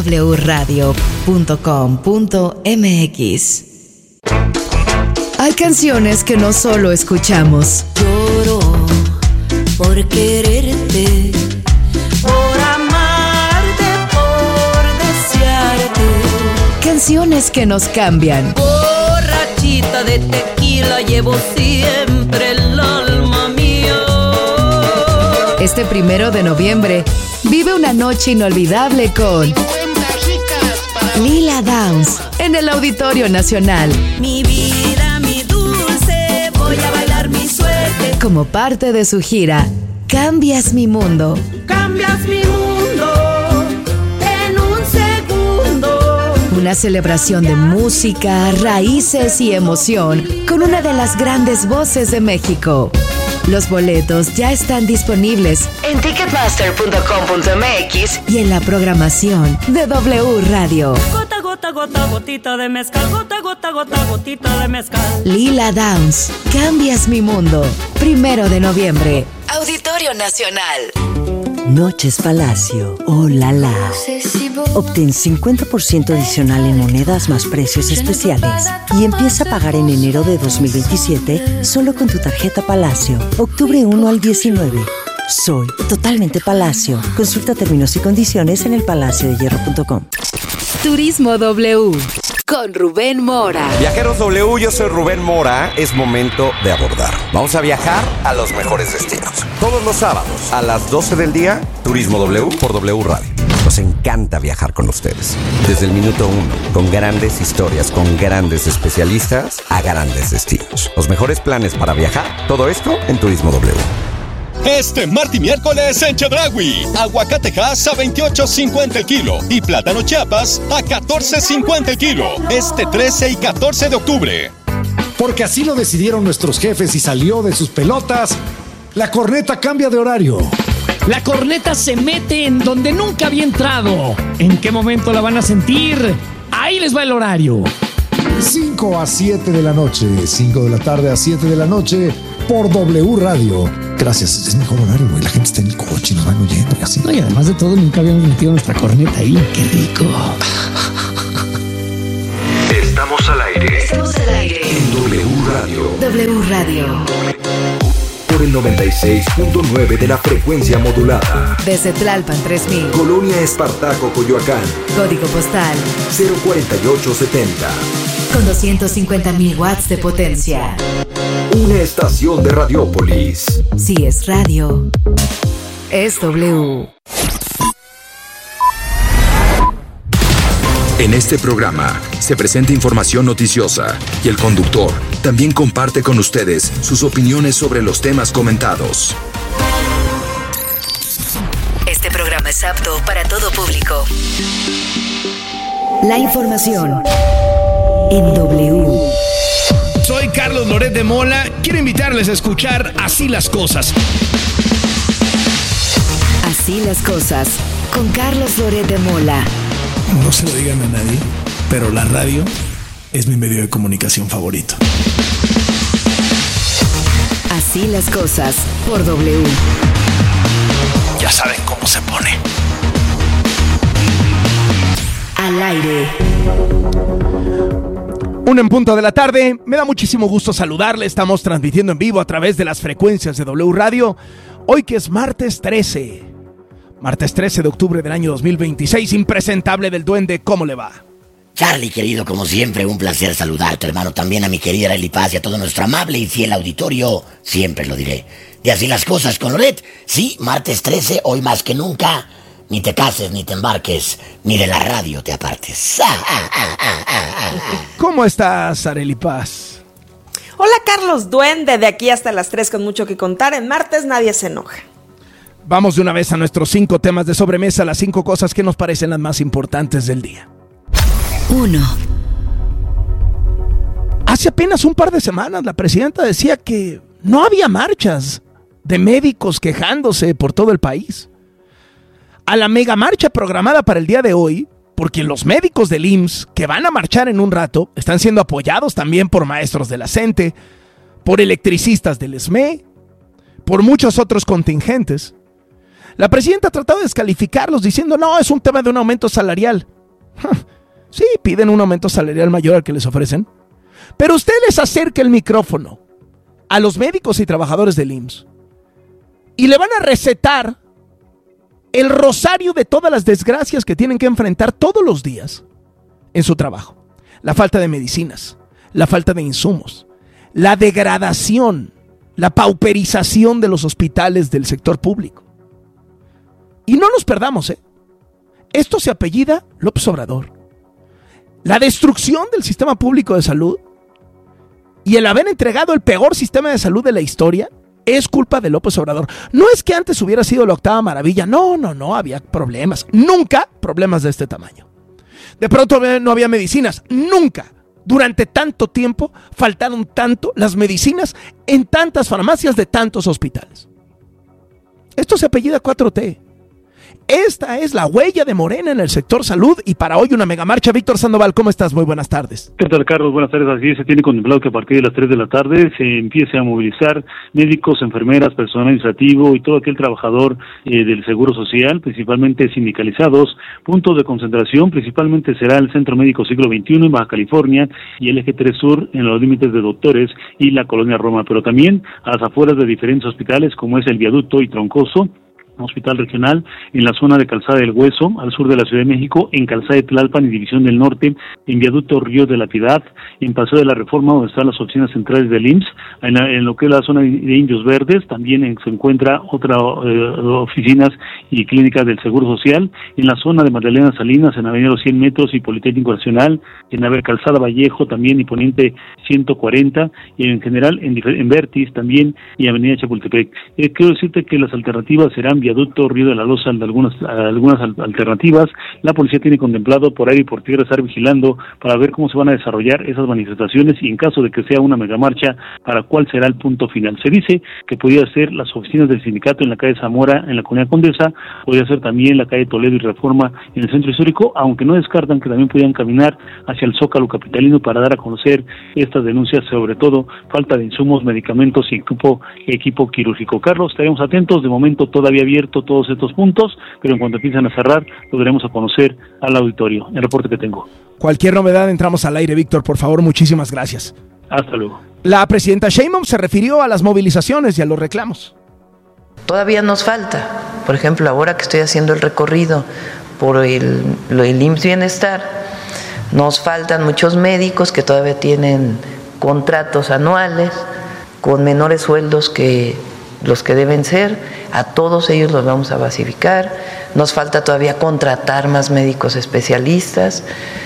wradio.com.mx. Hay canciones que no solo escuchamos. Lloro por quererte, por amarte, por desearte. Canciones que nos cambian. Borrachita de tequila llevo siempre el alma mía. Este 1 de noviembre vive una noche inolvidable con Lila Downs en el Auditorio Nacional. Mi vida, mi dulce, voy a bailar mi suerte. Como parte de su gira Cambias mi mundo. Cambias mi mundo en un segundo. Una celebración de música, raíces y emoción con una de las grandes voces de México. Los boletos ya están disponibles en ticketmaster.com.mx y en la programación de W Radio. Gota, gota, gota, gotita de mezcal. Gota, gota, gota, gotita de mezcal. Lila Downs, Cambias mi mundo. 1 de noviembre. Auditorio Nacional. Noches Palacio. ¡Oh, la la! Obtén 50% adicional en monedas más precios especiales y empieza a pagar en enero de 2027 solo con tu tarjeta Palacio. Octubre 1 al 19. Soy totalmente Palacio. Consulta términos y condiciones en elpalaciodehierro.com. Turismo W con Rubén Mora. Viajeros W, yo soy Rubén Mora. Es momento de abordar. Vamos a viajar a los mejores destinos. Todos los sábados a las 12 del día, Turismo W por W Radio. Nos encanta viajar con ustedes. Desde el minuto 1, con grandes historias, con grandes especialistas a grandes destinos. Los mejores planes para viajar, todo esto en Turismo W. Este martes y miércoles en Chedraui, aguacatejas a $28.50 el kilo y plátano Chiapas a $14.50 el kilo. Este 13 y 14 de octubre. Porque así lo decidieron nuestros jefes y salió de sus pelotas, la corneta cambia de horario. La corneta se mete en donde nunca había entrado. ¿En qué momento la van a sentir? Ahí les va el horario. 5 a 7 de la noche, 5 de la tarde a 7 de la noche, por W Radio. Gracias, es mejor horario, güey. La gente está en el coche, nos van oyendo y así. No, y además de todo, nunca habíamos metido nuestra corneta ahí. ¡Qué rico! Estamos al aire. Estamos al aire. En W Radio. W Radio. Por el 96.9 de la frecuencia modulada. Desde Tlalpan 3000. Colonia Espartaco, Coyoacán. Código postal 04870. con 250,000 watts de potencia. Una estación de Radiópolis. Si es radio, es W. En este programa se presenta información noticiosa y el conductor también comparte con ustedes sus opiniones sobre los temas comentados. Este programa es apto para todo público. La información en W. Soy Carlos Loret de Mola. Quiero invitarles a escuchar Así las Cosas. Así las cosas, con Carlos Loret de Mola. No se lo digan a nadie, pero la radio es mi medio de comunicación favorito. Así las cosas, por W. Ya saben cómo se pone. Al aire. 1 en punto de la tarde. Me da muchísimo gusto saludarle. Estamos transmitiendo en vivo a través de las frecuencias de W Radio. Hoy que es martes 13. Martes 13 de octubre del año 2026. Impresentable del Duende. ¿Cómo le va? Charlie, querido, como siempre, un placer saludarte, hermano. También a mi querida Arely Paz y a todo nuestro amable y fiel auditorio. Siempre lo diré. De Así las Cosas con Loret. Sí, martes 13, hoy más que nunca. Ni te cases, ni te embarques, ni de la radio te apartes. ¿Cómo estás, Arely Paz? Hola, Carlos Duende, de aquí hasta las 3 con mucho que contar. En martes nadie se enoja. Vamos de una vez a nuestros 5 temas de sobremesa, las 5 cosas que nos parecen las más importantes del día. 1. Hace apenas un par de semanas la presidenta decía que no había marchas de médicos quejándose por todo el país. A la mega marcha programada para el día de hoy, porque los médicos del IMSS que van a marchar en un rato están siendo apoyados también por maestros de la CENTE, por electricistas del SME, por muchos otros contingentes. La presidenta ha tratado de descalificarlos diciendo, no, es un tema de un aumento salarial. Sí, piden un aumento salarial mayor al que les ofrecen. Pero usted les acerca el micrófono a los médicos y trabajadores del IMSS y le van a recetar el rosario de todas las desgracias que tienen que enfrentar todos los días en su trabajo. La falta de medicinas, la falta de insumos, la degradación, la pauperización de los hospitales del sector público. Y no nos perdamos, esto se apellida López Obrador. La destrucción del sistema público de salud y el haber entregado el peor sistema de salud de la historia es culpa de López Obrador. No es que antes hubiera sido la octava maravilla. No, había problemas. Nunca problemas de este tamaño. De pronto no había medicinas. Nunca. Durante tanto tiempo faltaron tanto las medicinas en tantas farmacias de tantos hospitales. Esto se apellida 4T. Esta es la huella de Morena en el sector salud y para hoy una megamarcha. Víctor Sandoval, ¿cómo estás? Muy buenas tardes. ¿Qué tal, Carlos? Buenas tardes. Así se tiene contemplado que a partir de las 3 de la tarde se empiece a movilizar médicos, enfermeras, personal administrativo y todo aquel trabajador del Seguro Social, principalmente sindicalizados. Puntos de concentración principalmente será el Centro Médico Siglo XXI en Baja California y el Eje 3 Sur en los límites de Doctores y la Colonia Roma, pero también a las afueras de diferentes hospitales como es el Viaducto y Troncoso, hospital regional, en la zona de Calzada del Hueso, al sur de la Ciudad de México, en Calzada de Tlalpan y División del Norte, en Viaducto Río de la Piedad, en Paseo de la Reforma, donde están las oficinas centrales del IMSS, en lo que es la zona de Indios Verdes, también se encuentra otras oficinas y clínicas del Seguro Social, en la zona de Magdalena Salinas, en Avenida Los 100 Metros y Politécnico Nacional, en Calzada Vallejo también y Poniente 140, y en general en Vertis también y Avenida Chapultepec. Quiero decirte que las alternativas serán viaducto Río de la Loza de algunas alternativas. La policía tiene contemplado por aire y por tierra estar vigilando para ver cómo se van a desarrollar esas manifestaciones y en caso de que sea una megamarcha, para cuál será el punto final. Se dice que podría ser las oficinas del sindicato en la calle Zamora, en la Colonia Condesa, podría ser también la calle Toledo y Reforma en el centro histórico, aunque no descartan que también podrían caminar hacia el Zócalo capitalino para dar a conocer estas denuncias, sobre todo falta de insumos, medicamentos y equipo quirúrgico. Carlos, estaremos atentos, de momento todavía abierto todos estos puntos, pero en cuanto empiezan a cerrar, lo daremos a conocer al auditorio. El reporte que tengo. Cualquier novedad entramos al aire, Víctor, por favor, muchísimas gracias. Hasta luego. La presidenta Sheinbaum se refirió a las movilizaciones y a los reclamos. Todavía nos falta, por ejemplo, ahora que estoy haciendo el recorrido por el IMSS Bienestar, nos faltan muchos médicos que todavía tienen contratos anuales con menores sueldos que los que deben ser. A todos ellos los vamos a basificar. Nos falta todavía contratar más médicos especialistas.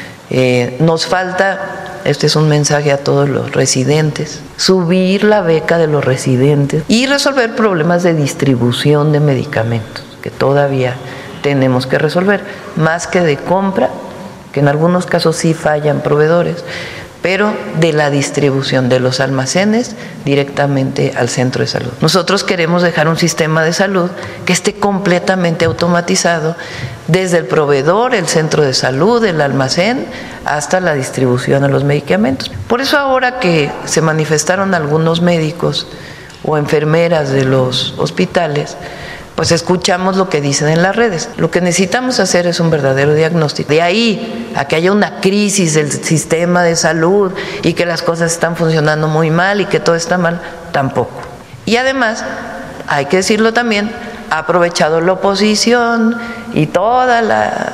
Nos falta, este es un mensaje a todos los residentes, subir la beca de los residentes y resolver problemas de distribución de medicamentos que todavía tenemos que resolver, más que de compra, que en algunos casos sí fallan proveedores, pero de la distribución de los almacenes directamente al centro de salud. Nosotros queremos dejar un sistema de salud que esté completamente automatizado, desde el proveedor, el centro de salud, el almacén, hasta la distribución de los medicamentos. Por eso ahora que se manifestaron algunos médicos o enfermeras de los hospitales, pues escuchamos lo que dicen en las redes. Lo que necesitamos hacer es un verdadero diagnóstico. De ahí a que haya una crisis del sistema de salud y que las cosas están funcionando muy mal y que todo está mal, tampoco. Y además, hay que decirlo también, ha aprovechado la oposición y toda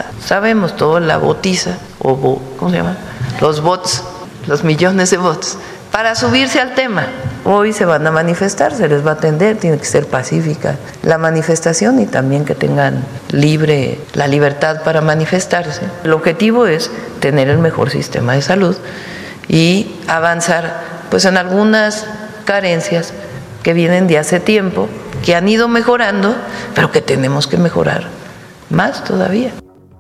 la botiza, o ¿cómo se llama? Los bots, los millones de bots, para subirse al tema. Hoy se van a manifestar, se les va a atender, tiene que ser pacífica la manifestación y también que tengan la libertad para manifestarse. El objetivo es tener el mejor sistema de salud y avanzar pues en algunas carencias que vienen de hace tiempo, que han ido mejorando, pero que tenemos que mejorar más todavía.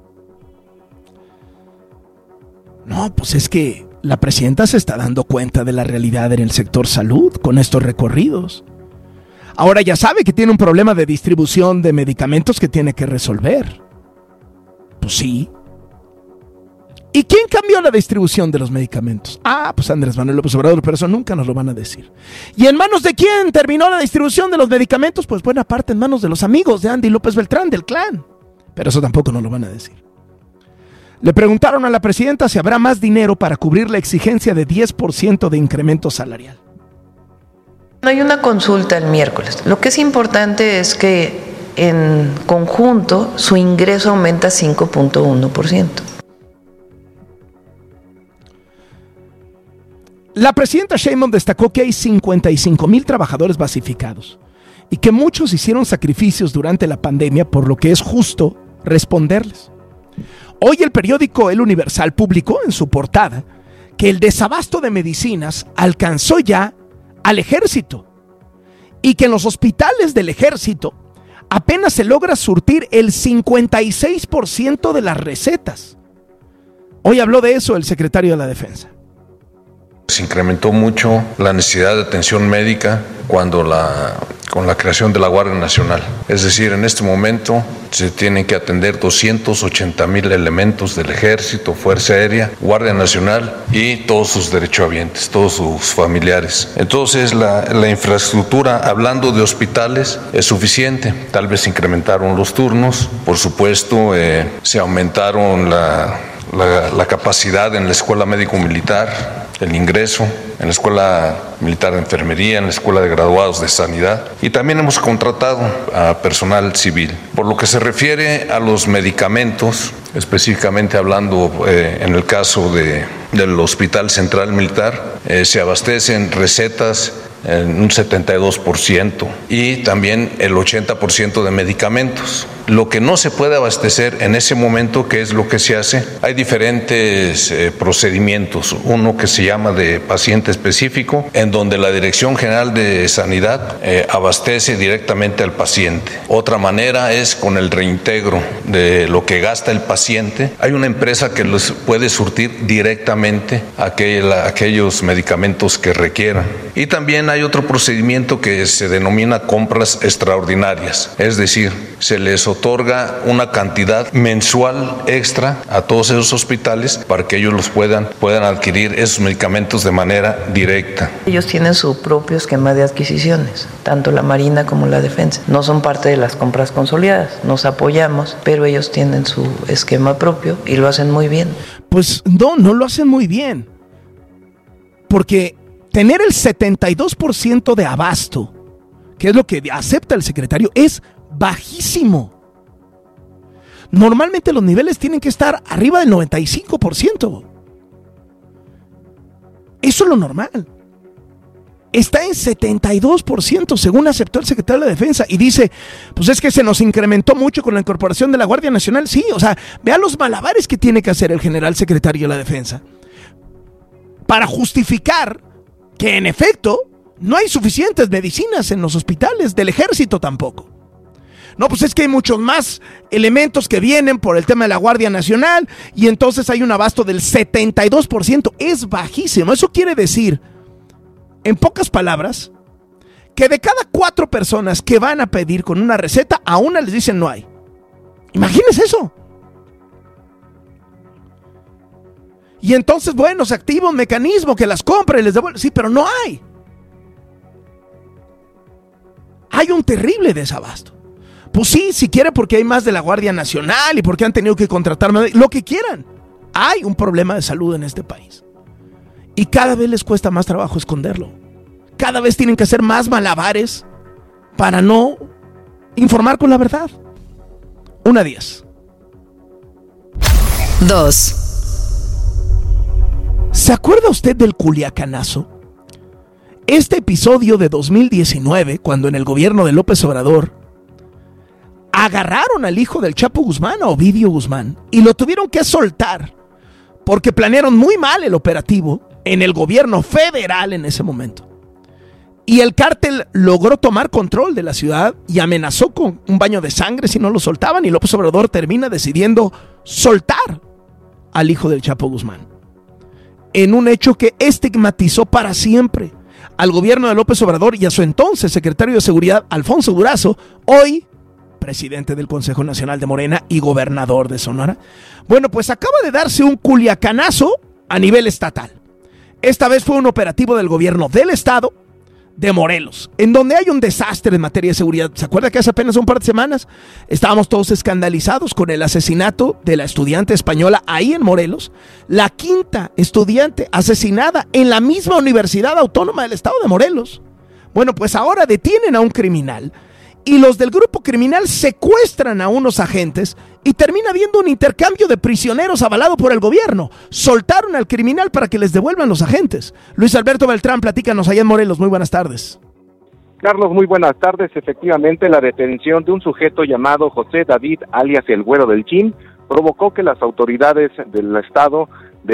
No, pues es que la presidenta se está dando cuenta de la realidad en el sector salud con estos recorridos. Ahora ya sabe que tiene un problema de distribución de medicamentos que tiene que resolver. Pues sí. ¿Y quién cambió la distribución de los medicamentos? Pues Andrés Manuel López Obrador, pero eso nunca nos lo van a decir. ¿Y en manos de quién terminó la distribución de los medicamentos? Pues buena parte en manos de los amigos de Andy López Beltrán, del clan. Pero eso tampoco nos lo van a decir. Le preguntaron a la presidenta si habrá más dinero para cubrir la exigencia de 10% de incremento salarial. Hay una consulta el miércoles. Lo que es importante es que en conjunto su ingreso aumenta 5.1%. La presidenta Sheinbaum destacó que hay 55,000 trabajadores basificados y que muchos hicieron sacrificios durante la pandemia, por lo que es justo responderles. Hoy el periódico El Universal publicó en su portada que el desabasto de medicinas alcanzó ya al ejército y que en los hospitales del ejército apenas se logra surtir el 56% de las recetas. Hoy habló de eso el secretario de la Defensa. Se incrementó mucho la necesidad de atención médica con la creación de la Guardia Nacional. Es decir, en este momento se tienen que atender 280,000 elementos del Ejército, Fuerza Aérea, Guardia Nacional y todos sus derechohabientes, todos sus familiares. Entonces la infraestructura, hablando de hospitales, es suficiente. Tal vez se incrementaron los turnos, por supuesto se aumentaron la capacidad en la Escuela Médico-Militar, el ingreso en la Escuela Militar de Enfermería, en la Escuela de Graduados de Sanidad, y también hemos contratado a personal civil. Por lo que se refiere a los medicamentos, específicamente hablando en el caso del Hospital Central Militar, se abastecen recetas en un 72% y también el 80% de medicamentos. Lo que no se puede abastecer en ese momento, ¿qué es lo que se hace? Hay diferentes procedimientos. Uno que se llama de paciente específico, en donde la Dirección General de Sanidad abastece directamente al paciente. Otra manera es con el reintegro de lo que gasta el paciente. Hay una empresa que los puede surtir directamente aquellos medicamentos que requieran. Y también hay otro procedimiento que se denomina compras extraordinarias, es decir, se les otorga una cantidad mensual extra a todos esos hospitales para que ellos los puedan adquirir esos medicamentos de manera directa. Ellos tienen su propio esquema de adquisiciones, tanto la Marina como la Defensa. No son parte de las compras consolidadas, nos apoyamos, pero ellos tienen su esquema propio y lo hacen muy bien. Pues no lo hacen muy bien, porque tener el 72% de abasto, que es lo que acepta el secretario, es bajísimo. Normalmente los niveles tienen que estar arriba del 95%. Eso es lo normal. Está en 72%, según aceptó el secretario de la Defensa. Y dice, pues es que se nos incrementó mucho con la incorporación de la Guardia Nacional. Sí, o sea, vea los malabares que tiene que hacer el general secretario de la Defensa para justificar que en efecto no hay suficientes medicinas en los hospitales, del ejército tampoco. No, pues es que hay muchos más elementos que vienen por el tema de la Guardia Nacional y entonces hay un abasto del 72%. Es bajísimo. Eso quiere decir, en pocas palabras, que de cada 4 personas que van a pedir con una receta, a una les dicen no hay. Imagínense eso. Y entonces, bueno, se activa un mecanismo que las compra y les devuelve. Sí, pero no hay. Hay un terrible desabasto. Pues sí, si quiere porque hay más de la Guardia Nacional y porque han tenido que contratar más, lo que quieran. Hay un problema de salud en este país. Y cada vez les cuesta más trabajo esconderlo. Cada vez tienen que hacer más malabares para no informar con la verdad. 1-10. 2. ¿Se acuerda usted del Culiacanazo? Este episodio de 2019, cuando en el gobierno de López Obrador agarraron al hijo del Chapo Guzmán, a Ovidio Guzmán, y lo tuvieron que soltar porque planearon muy mal el operativo en el gobierno federal en ese momento. Y el cártel logró tomar control de la ciudad y amenazó con un baño de sangre si no lo soltaban, y López Obrador termina decidiendo soltar al hijo del Chapo Guzmán, en un hecho que estigmatizó para siempre al gobierno de López Obrador y a su entonces secretario de Seguridad, Alfonso Durazo, hoy presidente del Consejo Nacional de Morena y gobernador de Sonora. Bueno, pues acaba de darse un culiacanazo a nivel estatal. Esta vez fue un operativo del gobierno del estado de Morelos, en donde hay un desastre en materia de seguridad. ¿Se acuerda que hace apenas un par de semanas estábamos todos escandalizados con el asesinato de la estudiante española ahí en Morelos? La 5ª estudiante asesinada en la misma Universidad Autónoma del Estado de Morelos. Bueno, pues ahora detienen a un criminal y los del grupo criminal secuestran a unos agentes y termina habiendo un intercambio de prisioneros avalado por el gobierno. Soltaron al criminal para que les devuelvan los agentes. Luis Alberto Beltrán, platícanos allá en Morelos. Muy buenas tardes. Carlos, muy buenas tardes. Efectivamente, la detención de un sujeto llamado José David, alias el Güero del Gym, provocó que las autoridades del estado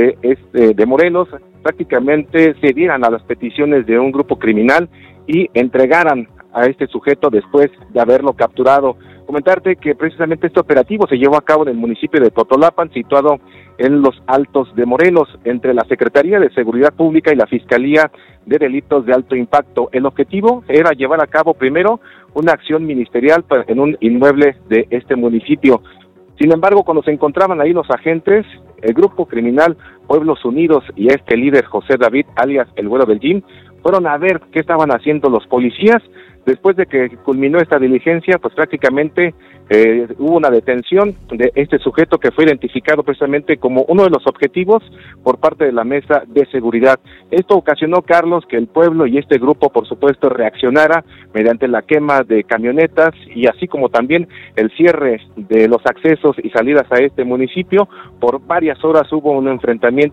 de Morelos prácticamente cedieran a las peticiones de un grupo criminal y entregaran a este sujeto después de haberlo capturado. Comentarte que precisamente este operativo se llevó a cabo en el municipio de Totolapan, situado en los Altos de Morelos, entre la Secretaría de Seguridad Pública y la Fiscalía de Delitos de Alto Impacto. El objetivo era llevar a cabo primero una acción ministerial en un inmueble de este municipio. Sin embargo, cuando se encontraban ahí los agentes, el grupo criminal Pueblos Unidos y este líder José David, alias el Güero del Gym, fueron a ver qué estaban haciendo los policías. Después de que culminó esta diligencia, pues prácticamente hubo una detención de este sujeto que fue identificado precisamente como uno de los objetivos por parte de la mesa de seguridad. Esto ocasionó, Carlos, que el pueblo y este grupo, por supuesto, reaccionara mediante la quema de camionetas y así como también el cierre de los accesos y salidas a este municipio. Por varias horas hubo un enfrentamiento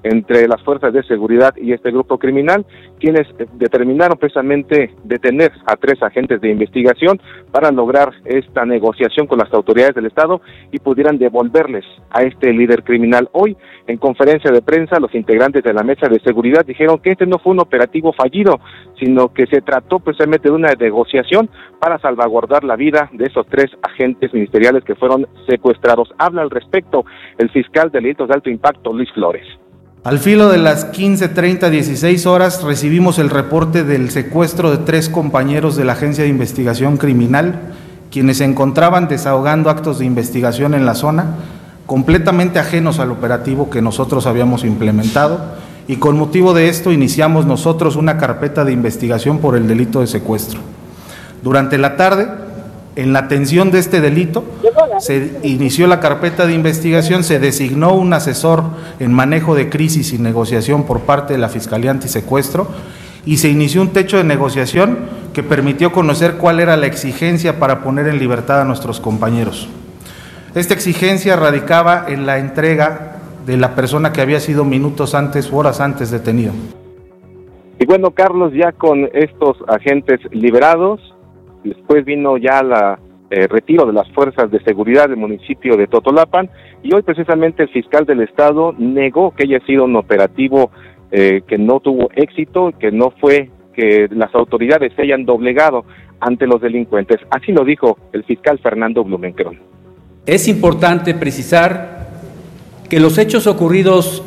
entre las fuerzas de seguridad y este grupo criminal, quienes determinaron precisamente detener a 3 agentes de investigación para lograr esta negociación con las autoridades del Estado y pudieran devolverles a este líder criminal. Hoy, en conferencia de prensa, los integrantes de la mesa de seguridad dijeron que este no fue un operativo fallido, sino que se trató precisamente de una negociación para salvaguardar la vida de esos 3 agentes ministeriales que fueron secuestrados. Habla al respecto el fiscal de delitos de alto impacto, Luis Flores. Al filo de las 15:30, 16 horas, recibimos el reporte del secuestro de 3 compañeros de la Agencia de Investigación Criminal, quienes se encontraban desahogando actos de investigación en la zona, completamente ajenos al operativo que nosotros habíamos implementado, y con motivo de esto iniciamos nosotros una carpeta de investigación por el delito de secuestro. Durante la tarde, en la atención de este delito, se inició la carpeta de investigación, se designó un asesor en manejo de crisis y negociación por parte de la Fiscalía Antisecuestro y se inició un techo de negociación que permitió conocer cuál era la exigencia para poner en libertad a nuestros compañeros. Esta exigencia radicaba en la entrega de la persona que había sido minutos antes u horas antes detenido. Y bueno, Carlos, ya con estos agentes liberados, después vino ya la retiro de las fuerzas de seguridad del municipio de Totolapan, y hoy precisamente el fiscal del Estado negó que haya sido un operativo que no tuvo éxito, que no fue que las autoridades se hayan doblegado ante los delincuentes. Así lo dijo el fiscal Fernando Blumenkron. Es importante precisar que los hechos ocurridos